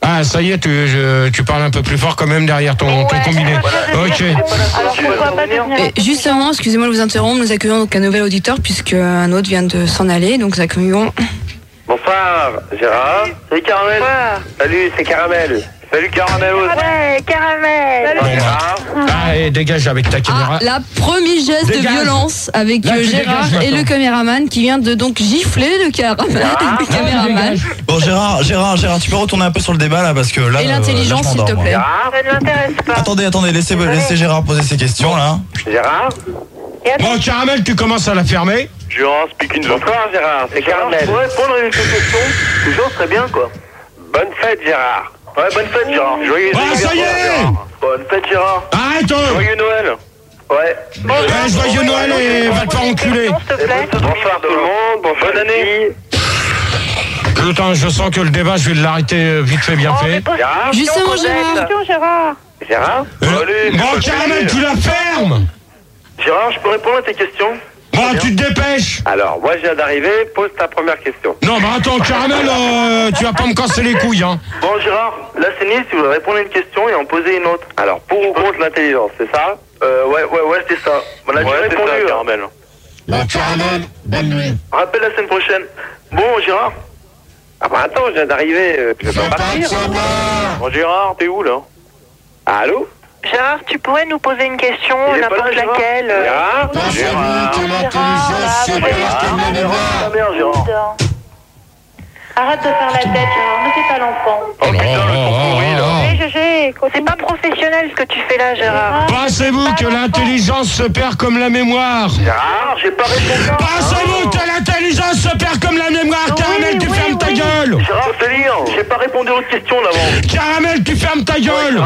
Ah, ça y est, tu, je, tu parles un peu plus fort quand même derrière ton, ton combiné. Ok. Alors pourquoi pas devenir... Et justement, excusez-moi de vous interrompre, nous accueillons donc un nouvel auditeur puisque un autre vient de s'en aller, donc nous accueillons... Bonsoir, Gérard. Salut Caramel. Bonsoir. Salut, c'est Caramel. Salut Caramel. Ouais, Caramel. Bon, bah. Ah, et dégage avec ta caméra. Ah, la premier geste Dégage. de violence avec Là, euh, tu Gérard dégages et le caméraman qui vient de donc gifler le, caméraman, le caméraman. Bon Gérard, Gérard, Gérard, tu peux retourner un peu sur le débat là parce que là. Et l'intelligence, euh, là, je s'il te m'endors, plaît. moi. Ça ne m'intéresse pas. Attendez, attendez, laissez, laissez Gérard poser ses questions là. Gérard. Bon, Caramel, tu commences à la fermer. Gérard, speak in Bonsoir Gérard, c'est Caramel. Je pourrais répondre à une question. Toujours très bien quoi. Bonne fête Gérard. Ouais, bonne fête Gérard. Joyeux Ah, ça y est. Bonne fête Gérard. Arrête. Joyeux Noël. Ouais. Ouais, joyeux Noël et va te faire enculer. Bonsoir tout le monde, bonne année. Attends, je sens que le débat, je vais l'arrêter vite fait, bien fait. Gérard. Justement, Gérard. Gérard. Gérard. Euh, bon, Caramel, tu la fermes. Gérard, je peux répondre à tes questions? Bon, tu te dépêches. Alors, moi je viens d'arriver, pose ta première question. Non, bah attends, Caramel, euh, tu vas pas me casser les couilles, hein. Bon Gérard, là c'est Nice, tu voudrais répondre à une question et en poser une autre. Alors, pour ou contre l'intelligence, c'est ça? Euh, ouais, ouais, ouais, c'est ça. On a déjà répondu. Ça, Caramel. Bon, Caramel, bonne nuit. Rappelle la semaine prochaine. Bon, Gérard. Ah bah attends, je viens d'arriver, euh, je vais pas partir. Bon Gérard, t'es où là? Allô? Gérard, tu pourrais nous poser une question, Il est pas n'importe là, Gérard. laquelle. euh, Gérard? Gérard. Ta mère, Gérard. Arrête de faire la tête, Gérard. Ne fais pas l'enfant. Oh putain, le con pourri là. Hé, Gégé, C'est pas professionnel ce que tu fais là, Gérard. Pensez-vous que l'intelligence se perd comme la mémoire? Gérard, j'ai pas répondu. Pensez-vous que l'intelligence se perd comme la mémoire? Caramel, tu oui, fermes ta oui. gueule. Gérard, c'est lire. J'ai pas répondu à votre question d'avant. Caramel, tu fermes ta gueule.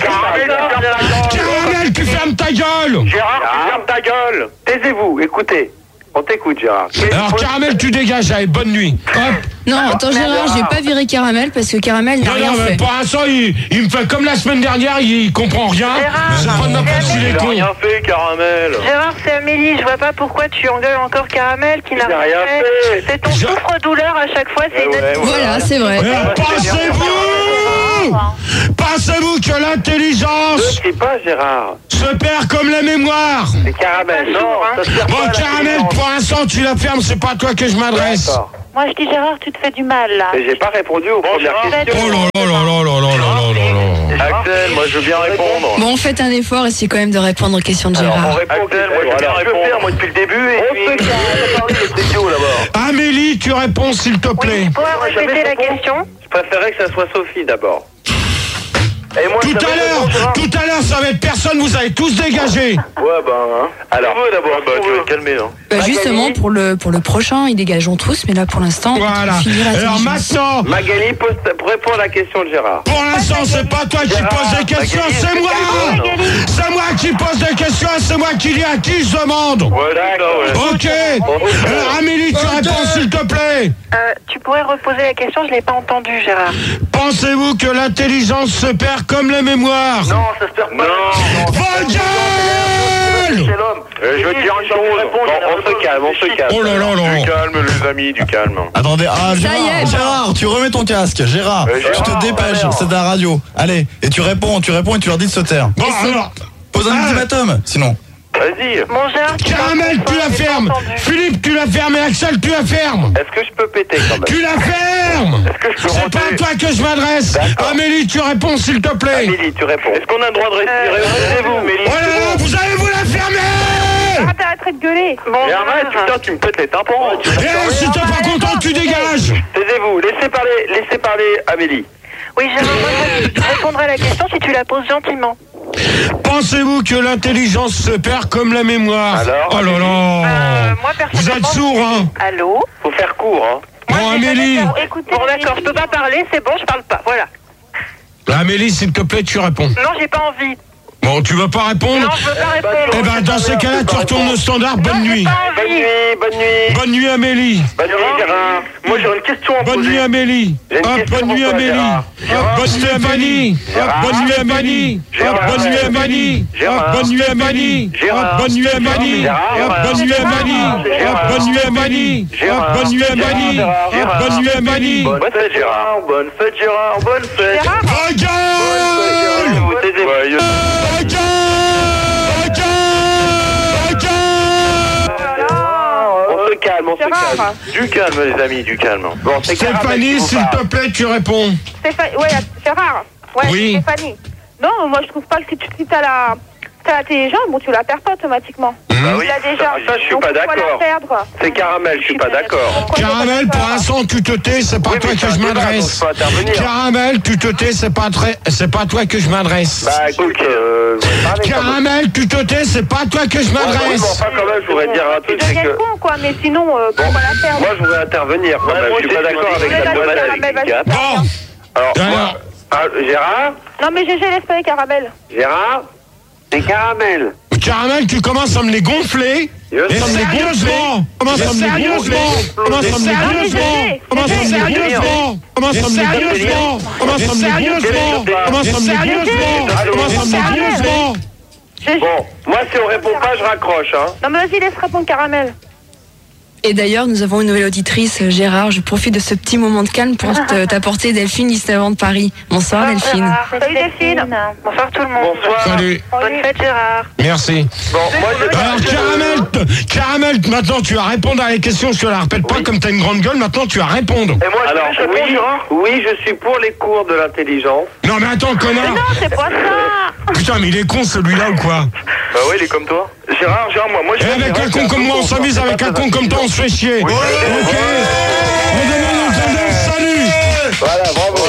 Caramel, tu fermes ta gueule. Gérard, tu fermes ta gueule. Taisez-vous, écoutez. On t'écoute, Gérard. Alors, Caramel, tu dégages. Allez, bonne nuit. Hop. Non, attends Gérard, j'ai pas viré Caramel parce que Caramel n'a Non, rien non, mais fait. pour l'instant, il, il me fait comme la semaine dernière, il, il comprend rien. C'est pas de ma faute s'il est Il a con. rien fait, Caramel. Gérard, c'est Amélie, je vois pas pourquoi tu engueules encore Caramel qui n'a Il a rien rien fait. fait. C'est ton Je- souffre-douleur à chaque fois, c'est Eh une ouais, attitude. Voilà, c'est vrai. Mais pensez-vous Pensez-vous que l'intelligence Ne crie pas, Gérard. se perd comme la mémoire? C'est Caramel. Non, ça se perd Bon, pas, la Caramel, différence. pour l'instant, tu la fermes, c'est pas à toi que je m'adresse. D'accord. Moi, je dis Gérard, tu te fais du mal, là. Et j'ai pas répondu aux premières questions. Oh là là là là là là là là là. Axel, moi je veux bien répondre. Bon, faites un effort, essayez quand même de répondre aux questions de Alors, on Gérard. répond, Axel, moi je veux bien répondre. Faire, moi depuis le début. Et on puis... se parler de idiot là-bas. Amélie, tu réponds s'il te plaît. Tu pourrais répéter la question? Je préférais que ça soit Sophie d'abord. Et moi, Tout ça à va l'heure, répondre, Gérard. tout à l'heure, ça va être personne, vous allez tous dégager. Ouais, ben, hein. Alors, on veut d'abord, bah, tu vas te calmer, hein. Bah, justement, pour le, pour le prochain, ils dégageront tous, mais là, pour l'instant, Voilà. on finit Alors l'intelligence. maintenant, Magali, pose ta- réponds à la question de Gérard. pour l'instant, c'est pas toi qui Gérard, pose des questions, Magali, c'est est-ce moi. que tu réponds, C'est moi qui pose des questions, c'est moi qui dis à qui je demande. Ouais, d'accord, ouais. Ok. Alors Amélie, tu réponds s'il te plaît. Euh, tu pourrais reposer la question, je l'ai pas entendu, Gérard. Pensez-vous que l'intelligence se perd comme la mémoire? Non, ça se perd pas. Non. Vos gueules! C'est l'homme. Euh, je veux te dire une chose. On, on se calme, on se calme. Oh là là là. Du calme, les amis, du calme. Attendez, ah, Ça y Gérard, est, Gérard, tu remets ton casque, Gérard, Euh, tu Gérard, te dépêches, merde. c'est de la radio. Allez, et tu réponds, tu réponds et tu leur dis de se taire. Bon alors, Pose un Ah. ultimatum, sinon. Vas-y. Bon, Gérard, tu Caramel, m'entends tu pas, la j'ai pas fermes. entendu. Philippe, tu la fermes et Axel, tu la fermes. Est-ce que je peux péter quand même? Tu la fermes. Est-ce que je peux C'est pas à rentrer? toi que je m'adresse. D'accord. Amélie, tu réponds s'il te plaît. Amélie, tu réponds. Est-ce qu'on a le droit de respirer? Taisez-vous, Amélie. Oh là là, vous allez vous la fermer. Arrête, arrête de gueuler. Bon, Et arrête, Gérard. putain, tu me pètes les tympans. Tu Eh, si t'es pas content, tu dégages. Taisez-vous, laissez parler, laissez parler Amélie. Oui, Gérard, moi, je répondrai à la question si tu la poses gentiment. Pensez-vous que l'intelligence se perd comme la mémoire? Alors, Oh là Euh, là. moi, Vous êtes personnellement... sourd, hein? Allô? Faut faire court, hein. Bon, Amélie. Écoutez, bon, d'accord, je peux pas parler, c'est bon, je parle pas, voilà. Amélie, s'il te plaît, tu réponds. Non, j'ai pas envie. Bon, tu veux pas répondre? Non, je veux pas répondre. Eh ben, dans ces cas-là, tu retournes au standard. Bonne nuit. Bonne nuit, bonne nuit. Bonne nuit, Amélie. Bonne nuit, Gérard. Moi, j'aurais une question à poser. Bonne nuit, Amélie. Hop, bonne nuit, Amélie. Hop, bonne nuit, Amélie. Hop, bonne nuit, Amélie. Hop, bonne nuit, Amélie. Hop, bonne nuit, Amélie. Hop, bonne nuit, Amélie. Hop, bonne nuit, Amélie. Hop, bonne nuit, Amélie. Hop, bonne nuit, Amélie. Hop, bonne nuit, Amélie. Bonne fête, Gérard. Bonne fête, Gérard. Bonne fête. On se calme, on se calme. Du calme, les amis, du calme. Bon, Stéphanie, s'il te plaît, tu réponds. Stéphanie, ouais, Gérard. Ouais, Oui. Stéphanie. Non, moi je trouve pas que si tu si t'as la, t'as l'intelligence, bon, tu la perds pas automatiquement. Bah oui, Tu l'as déjà. ça, je suis Donc, pas pourquoi d'accord. la perdre? C'est Caramel, je suis pas d'accord. Caramel, pour l'instant, tu te tais, c'est pas Oui, à toi mais que c'est je un débat, m'adresse. donc je peux intervenir. Caramel, tu te tais, c'est pas très, c'est pas à toi que je m'adresse. Bah écoute, euh, vous allez parler quand même. Caramel, tu te tais, c'est pas à toi que je Ouais, oui, mais m'adresse. enfin, quand même, je voudrais dire un Tu truc, c'est deviens que... con, quoi, mais sinon, euh, Bon, pourquoi la perdre? moi, je voudrais intervenir quand même. Je suis pas d'accord avec Ouais, la d'accord, demoiselle. Caramel, vas-y. Bon, Alors, Alors. moi, ah, Gérard Non, mais G G, laisse pas les caramels. Gérard C'est Caramel. Caramel, tu commences à me les gonfler. Je Et sens- sérieusement, commence à me les gonfler. Commence à me les gonfler. Commence à me les gonfler. Commence à me les gonfler. Commence à me les gonfler. Commence à me les gonfler. Commence à me les gonfler. Bon, moi, si on répond pas, je raccroche, hein. Non, mais vas-y, laisse répondre caramel. Et d'ailleurs, nous avons une nouvelle auditrice, Gérard. Je profite de ce petit moment de calme pour te- t'apporter Delphine, Disneyland de Paris. Bonsoir, Delphine. Salut Delphine. Bonsoir tout le monde. Bonsoir. Salut. Bonne fête Gérard. Merci. Bon, moi, je... Alors, Caramel, t- Caramel, maintenant tu vas répondre à la question. Je te la répète pas comme t'as une grande gueule. Maintenant tu vas répondre. Et moi, alors, oui, oui, je suis pour les cours de l'intelligence. Non, mais attends, Mais connard. non, c'est pas ça. Putain, mais il est con celui-là ou quoi? Bah oui, il est comme toi. Gérard, Gérard, moi, moi, je... Et avec un con comme moi, on s'amuse. Avec un con comme toi, on se fait chier. Ok. On demande au tendance, salut. Voilà, bravo.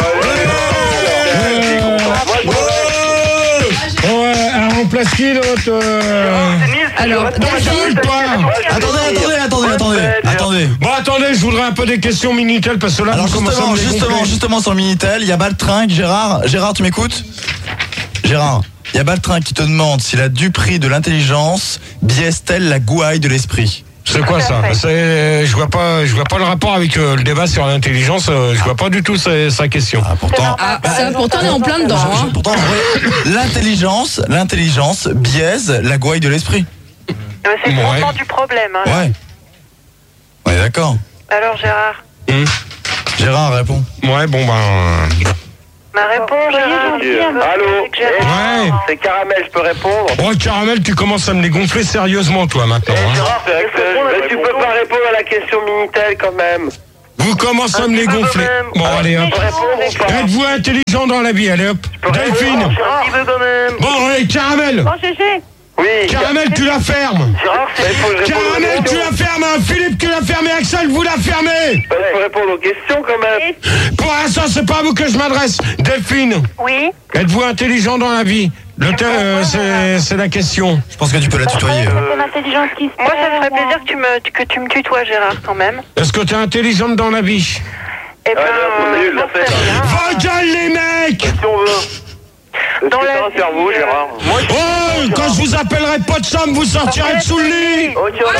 Ouais, elle remplace qui l'autre euh... Alors, Delphine, toi. Attendez, attendez, attendez, attendez, attendez. Bon, attendez, je voudrais un peu des questions Minitel parce que là, Alors vous commencez à justement, me les justement, gonfler. justement sur le Minitel, il y a Baltringue, Gérard, Gérard, tu m'écoutes? Gérard, il y a Baltringue qui te demande si la duperie de l'intelligence biaise-t-elle la gouaille de l'esprit? C'est quoi ça? C'est, je vois pas, je vois pas le rapport avec euh, le débat sur l'intelligence. euh, je vois pas du tout sa, sa question. Ah, pourtant, Ah, ça, pourtant, on est en plein dedans. Hein. pourtant, en vrai, l'intelligence, l'intelligence biaise la gouaille de l'esprit. Euh, C'est le Ouais. fondement du problème. Hein. Ouais. Ouais, d'accord. Alors Gérard. Hum. Gérard, réponds. Ouais, bon ben. Ma réponse, Gérard. Allô Ouais. C'est Caramel, je peux répondre? Oh, Caramel, tu commences à me les gonfler sérieusement, toi, maintenant. Hein. Gérard, c'est vrai que c'est- mais tu peux pas répondre à la question Minitel quand même. Vous commencez à me les gonfler. Bon, allez, hop. Êtes-vous intelligent dans la vie? Allez, hop. Delphine. Un petit peu quand même. Bon, allez, Caramel. Bon, G G. Oui. Caramel, tu la fermes. Gérard, c'est- il faut que je réponde aux Caramel, tu questions. la fermes. hein. Philippe, tu la fermes. Et Axel, vous la fermez. Bah, il faut répondre aux questions quand même. Pour l'instant, c'est pas à vous que je m'adresse. Delphine, Oui. êtes-vous intelligent dans la vie? Le thème, euh, c'est, c'est la question. Je pense que tu peux la tutoyer. C'est l'intelligence qui se Moi, ça me ferait plaisir que tu me, que tu me tutoies, Gérard, quand même. Est-ce que t'es intelligente dans la vie? Eh ben, c'est nul, j'en la fête. sais rien. Vos gueules, les mecs! Si on veut. Est-ce Dans que la t'as un vie, cerveau, euh, Gérard? Moi, je- Oh, quand je vous appellerai pas de somme, vous sortirez de sous le lit! Ok, on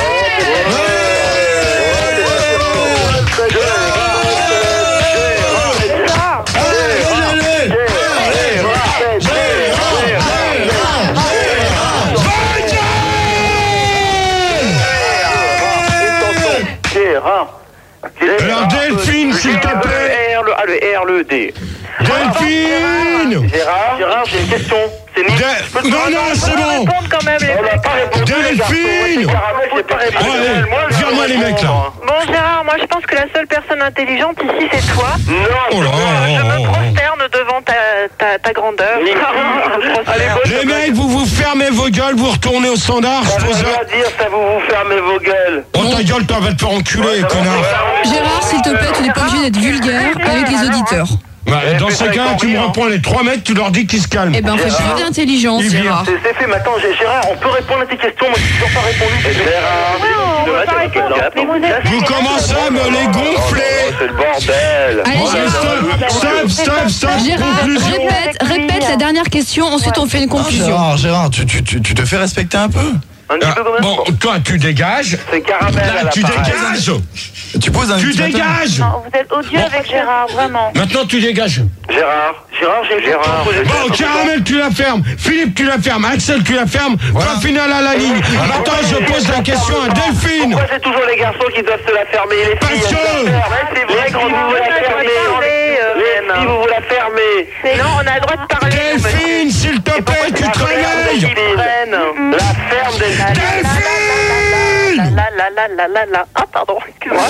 Gérard. Alors, Delphine, s'il te plaît! Le R, le A, le R, le D. Delphine! Gérard, Gérard, j'ai une question. C'est nul. De- Non, non, c'est bon! Répondre quand même, les On n'a mecs. pas répondu. les garçons. Delphine! Caramel, j'ai pas répondu. Oh, allez, Moi, je viens-moi, les réponds. mecs, là. Bon, Gérard, moi, je pense que la seule personne intelligente ici, c'est toi. Non, Oh là Je là, me oh, oh. prosterne devant ta, ta, ta grandeur. Oui. Je me prosterne. Allez, bonne- Les mecs, vous vous fermez vos gueules, vous retournez au standard, Ça je veut pose rien dire, ça vous vous fermez vos gueules. Oh ta gueule, toi, va te faire enculer, connard! Gérard, s'il te plaît, tu n'es pas obligé d'être vulgaire avec les auditeurs. Bah, dans ce cas, tu me reprends les trois mecs, tu leur dis qu'ils se calment. Eh ben, fais preuve d'intelligence, Il vient. Gérard. C'est c'est fait, mais attends, Gé- Gérard, on peut répondre à tes questions, moi j'ai toujours pas répondu. Gérard, on va pas répondre. Mais vous êtes- Vous commencez à me les gonfler. c'est le bordel. Allez, Oh, Gérard. stop, stop, stop, stop, Gérard, conclusion. répète, répète la dernière question, ensuite on fait une conclusion. Gérard, Gérard, tu, tu, tu, tu te fais respecter un peu. Un petit Ah, peu quand même. bon, toi, tu dégages. C'est caramel à Là, la tu pareille. dégages. Tu poses un Tu ultimatum. dégages. Non, vous êtes odieux avec Gérard, vraiment. Maintenant, tu dégages. Gérard, Gérard, j'ai Gérard. Bon, Caramel, tu la fermes. Philippe, tu la fermes. Axel, tu la fermes. Point final à la ligne. Maintenant, je pose la question à Delphine. Pourquoi c'est toujours les garçons qui doivent se la fermer et les filles Parce elles que- se la ferment. Ouais, c'est vrai, quand vous vous la fermez, les filles, vous vous la fermez. Non, on a le droit de parler. Delphine, s'il te plaît, tu te réveilles. La ferme des Delphine. La la la la la la. Ah, pardon, excuse-moi.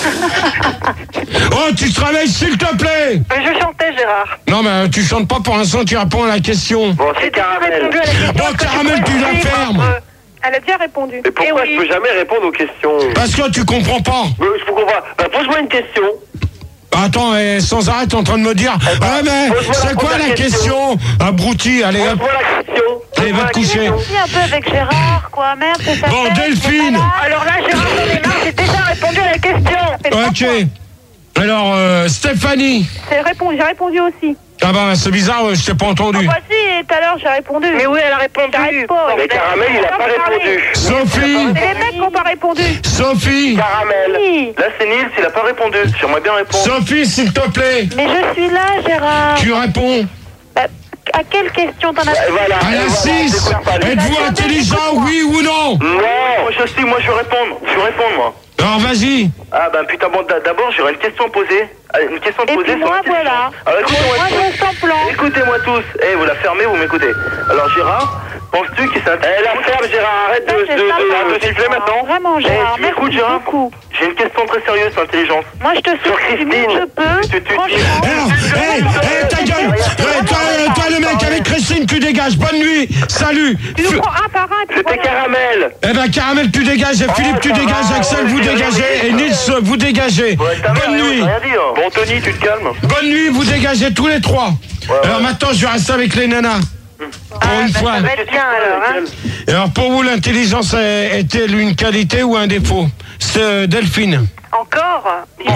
Oh, tu te réveilles, s'il te plaît. Mais je chantais, Gérard. Non, mais tu chantes pas pour l'instant, tu réponds à la question. Bon, c'est caramel. Bon, Caramel, tu la fermes. Elle a déjà répondu. Mais pourquoi Eh oui. je peux jamais répondre aux questions? Parce que tu comprends pas. Mais je comprends pas. Bah, pose-moi une question. Attends, eh, sans arrêt, t'es en train de me dire. Ouais, mais pose-moi la c'est quoi première la question? Abruti, allez hop. Pose-moi la question. Allez, va te coucher. Aussi un peu avec Gérard, quoi, merde, c'est ça. Bon, Delphine. Alors là, Gérard, j'en ai marre, j'ai déjà répondu à la question. Ok. Alors, euh, Stéphanie. J'ai répondu, j'ai répondu aussi. Ah bah, c'est bizarre, euh, je t'ai pas entendu. Ah bah si, tout à l'heure, j'ai répondu. Mais oui, elle a répondu. T'arrêtes pas. Mais Caramel, il a pas répondu. Sophie. C'est les mecs qui n'ont pas répondu. Sophie. Caramel. Oui. Là, c'est Nils, il a pas répondu. J'aimerais bien répondre. Sophie, s'il te plaît. Mais je suis là, Gérard. Tu réponds. Bah, à quelle question t'en as Voilà. À la six. Êtes-vous intelligent, oui ou non? Non, moi je suis, moi je vais répondre. Je vais répondre, moi. Alors, vas-y. Ah ben putain, bon, d- d'abord j'aurais une question à poser. Ah, Une question à Et poser puis moi, sur une question. voilà. Alors écoutez-moi Moi, tous. je sens plan. Écoutez-moi tous. Eh, vous la fermez, vous m'écoutez. Alors Gérard, penses-tu qu'il s'intéresse? Eh, la ferme, Gérard, arrête de, de, de, de, de te siffler maintenant. Vraiment, Gérard, Eh, tu m'écoutes, merci Gérard? beaucoup. J'ai une question très sérieuse sur l'intelligence. Moi, je te Sur souhaite du mieux que Christine. je peux. Tu, tu, tu, Franchement. Hé, hé, ta gueule. Eh, toi, euh, toi, le mec avec Christine, tu dégages. Bonne nuit. Salut. Tu nous prends un par un. et puis C'était voilà. Caramel. Eh ben, Caramel, tu dégages. Et Philippe, tu ça dégages. va, Axel, ouais, vous j'ai rien dégagez. dit, Et ça. Nils, vous dégagez. Ouais, ta mère, Bonne rien, nuit. j'ai rien dit, hein. Bon, Tony, tu te calmes. Bonne nuit, vous dégagez tous les trois. Alors maintenant, je vais rester avec les nanas. Pour une bah, fois. ça va être bien, alors, hein. Et alors, pour vous, l'intelligence est- est-elle une qualité ou un défaut? C'est euh, Delphine. Encore Oui.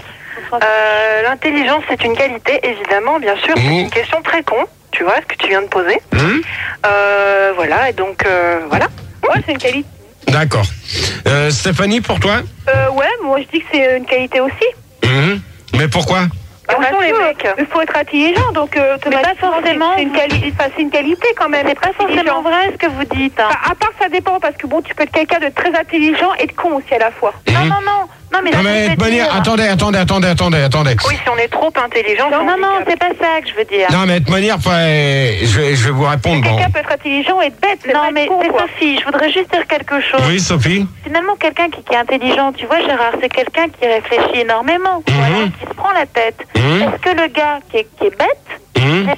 Euh, L'intelligence, c'est une qualité, évidemment, bien sûr. C'est Mmh. une question très con, tu vois, ce que tu viens de poser. Hum, Euh, voilà, et donc, euh, voilà. Ouais, c'est une qualité. D'accord. Euh, Stéphanie, pour toi? Euh, ouais, moi, je dis que c'est une qualité aussi. Hum, Mais pourquoi? Bah, Où parce sont les que, mecs Il faut être intelligent, donc euh, Mais pas automatiquement, forcément. c'est une, quali- enfin, c'est une qualité quand même. C'est pas forcément vrai ce que vous dites. hein. Bah, à part, ça dépend, parce que bon, tu peux être quelqu'un de très intelligent et de con aussi à la fois. Non, non, non. Non, mais, Non là, mais je de veux manière, dire- attendez, attendez, attendez, attendez, attendez. Oui, si on est trop intelligent. Non, c'est non, non, handicap. c'est pas ça que je veux dire. Non mais de manière, enfin, euh, je vais, je vais vous répondre. Bon. Quelqu'un peut être intelligent et être bête. c'est Non, pas mais con, c'est quoi. Sophie, je voudrais juste dire quelque chose. Oui, Sophie. Finalement, quelqu'un qui, qui est intelligent, tu vois, Gérard, c'est quelqu'un qui réfléchit énormément, Mhm. voilà, qui se prend la tête. Mhm. Est-ce que le gars qui est, qui est bête,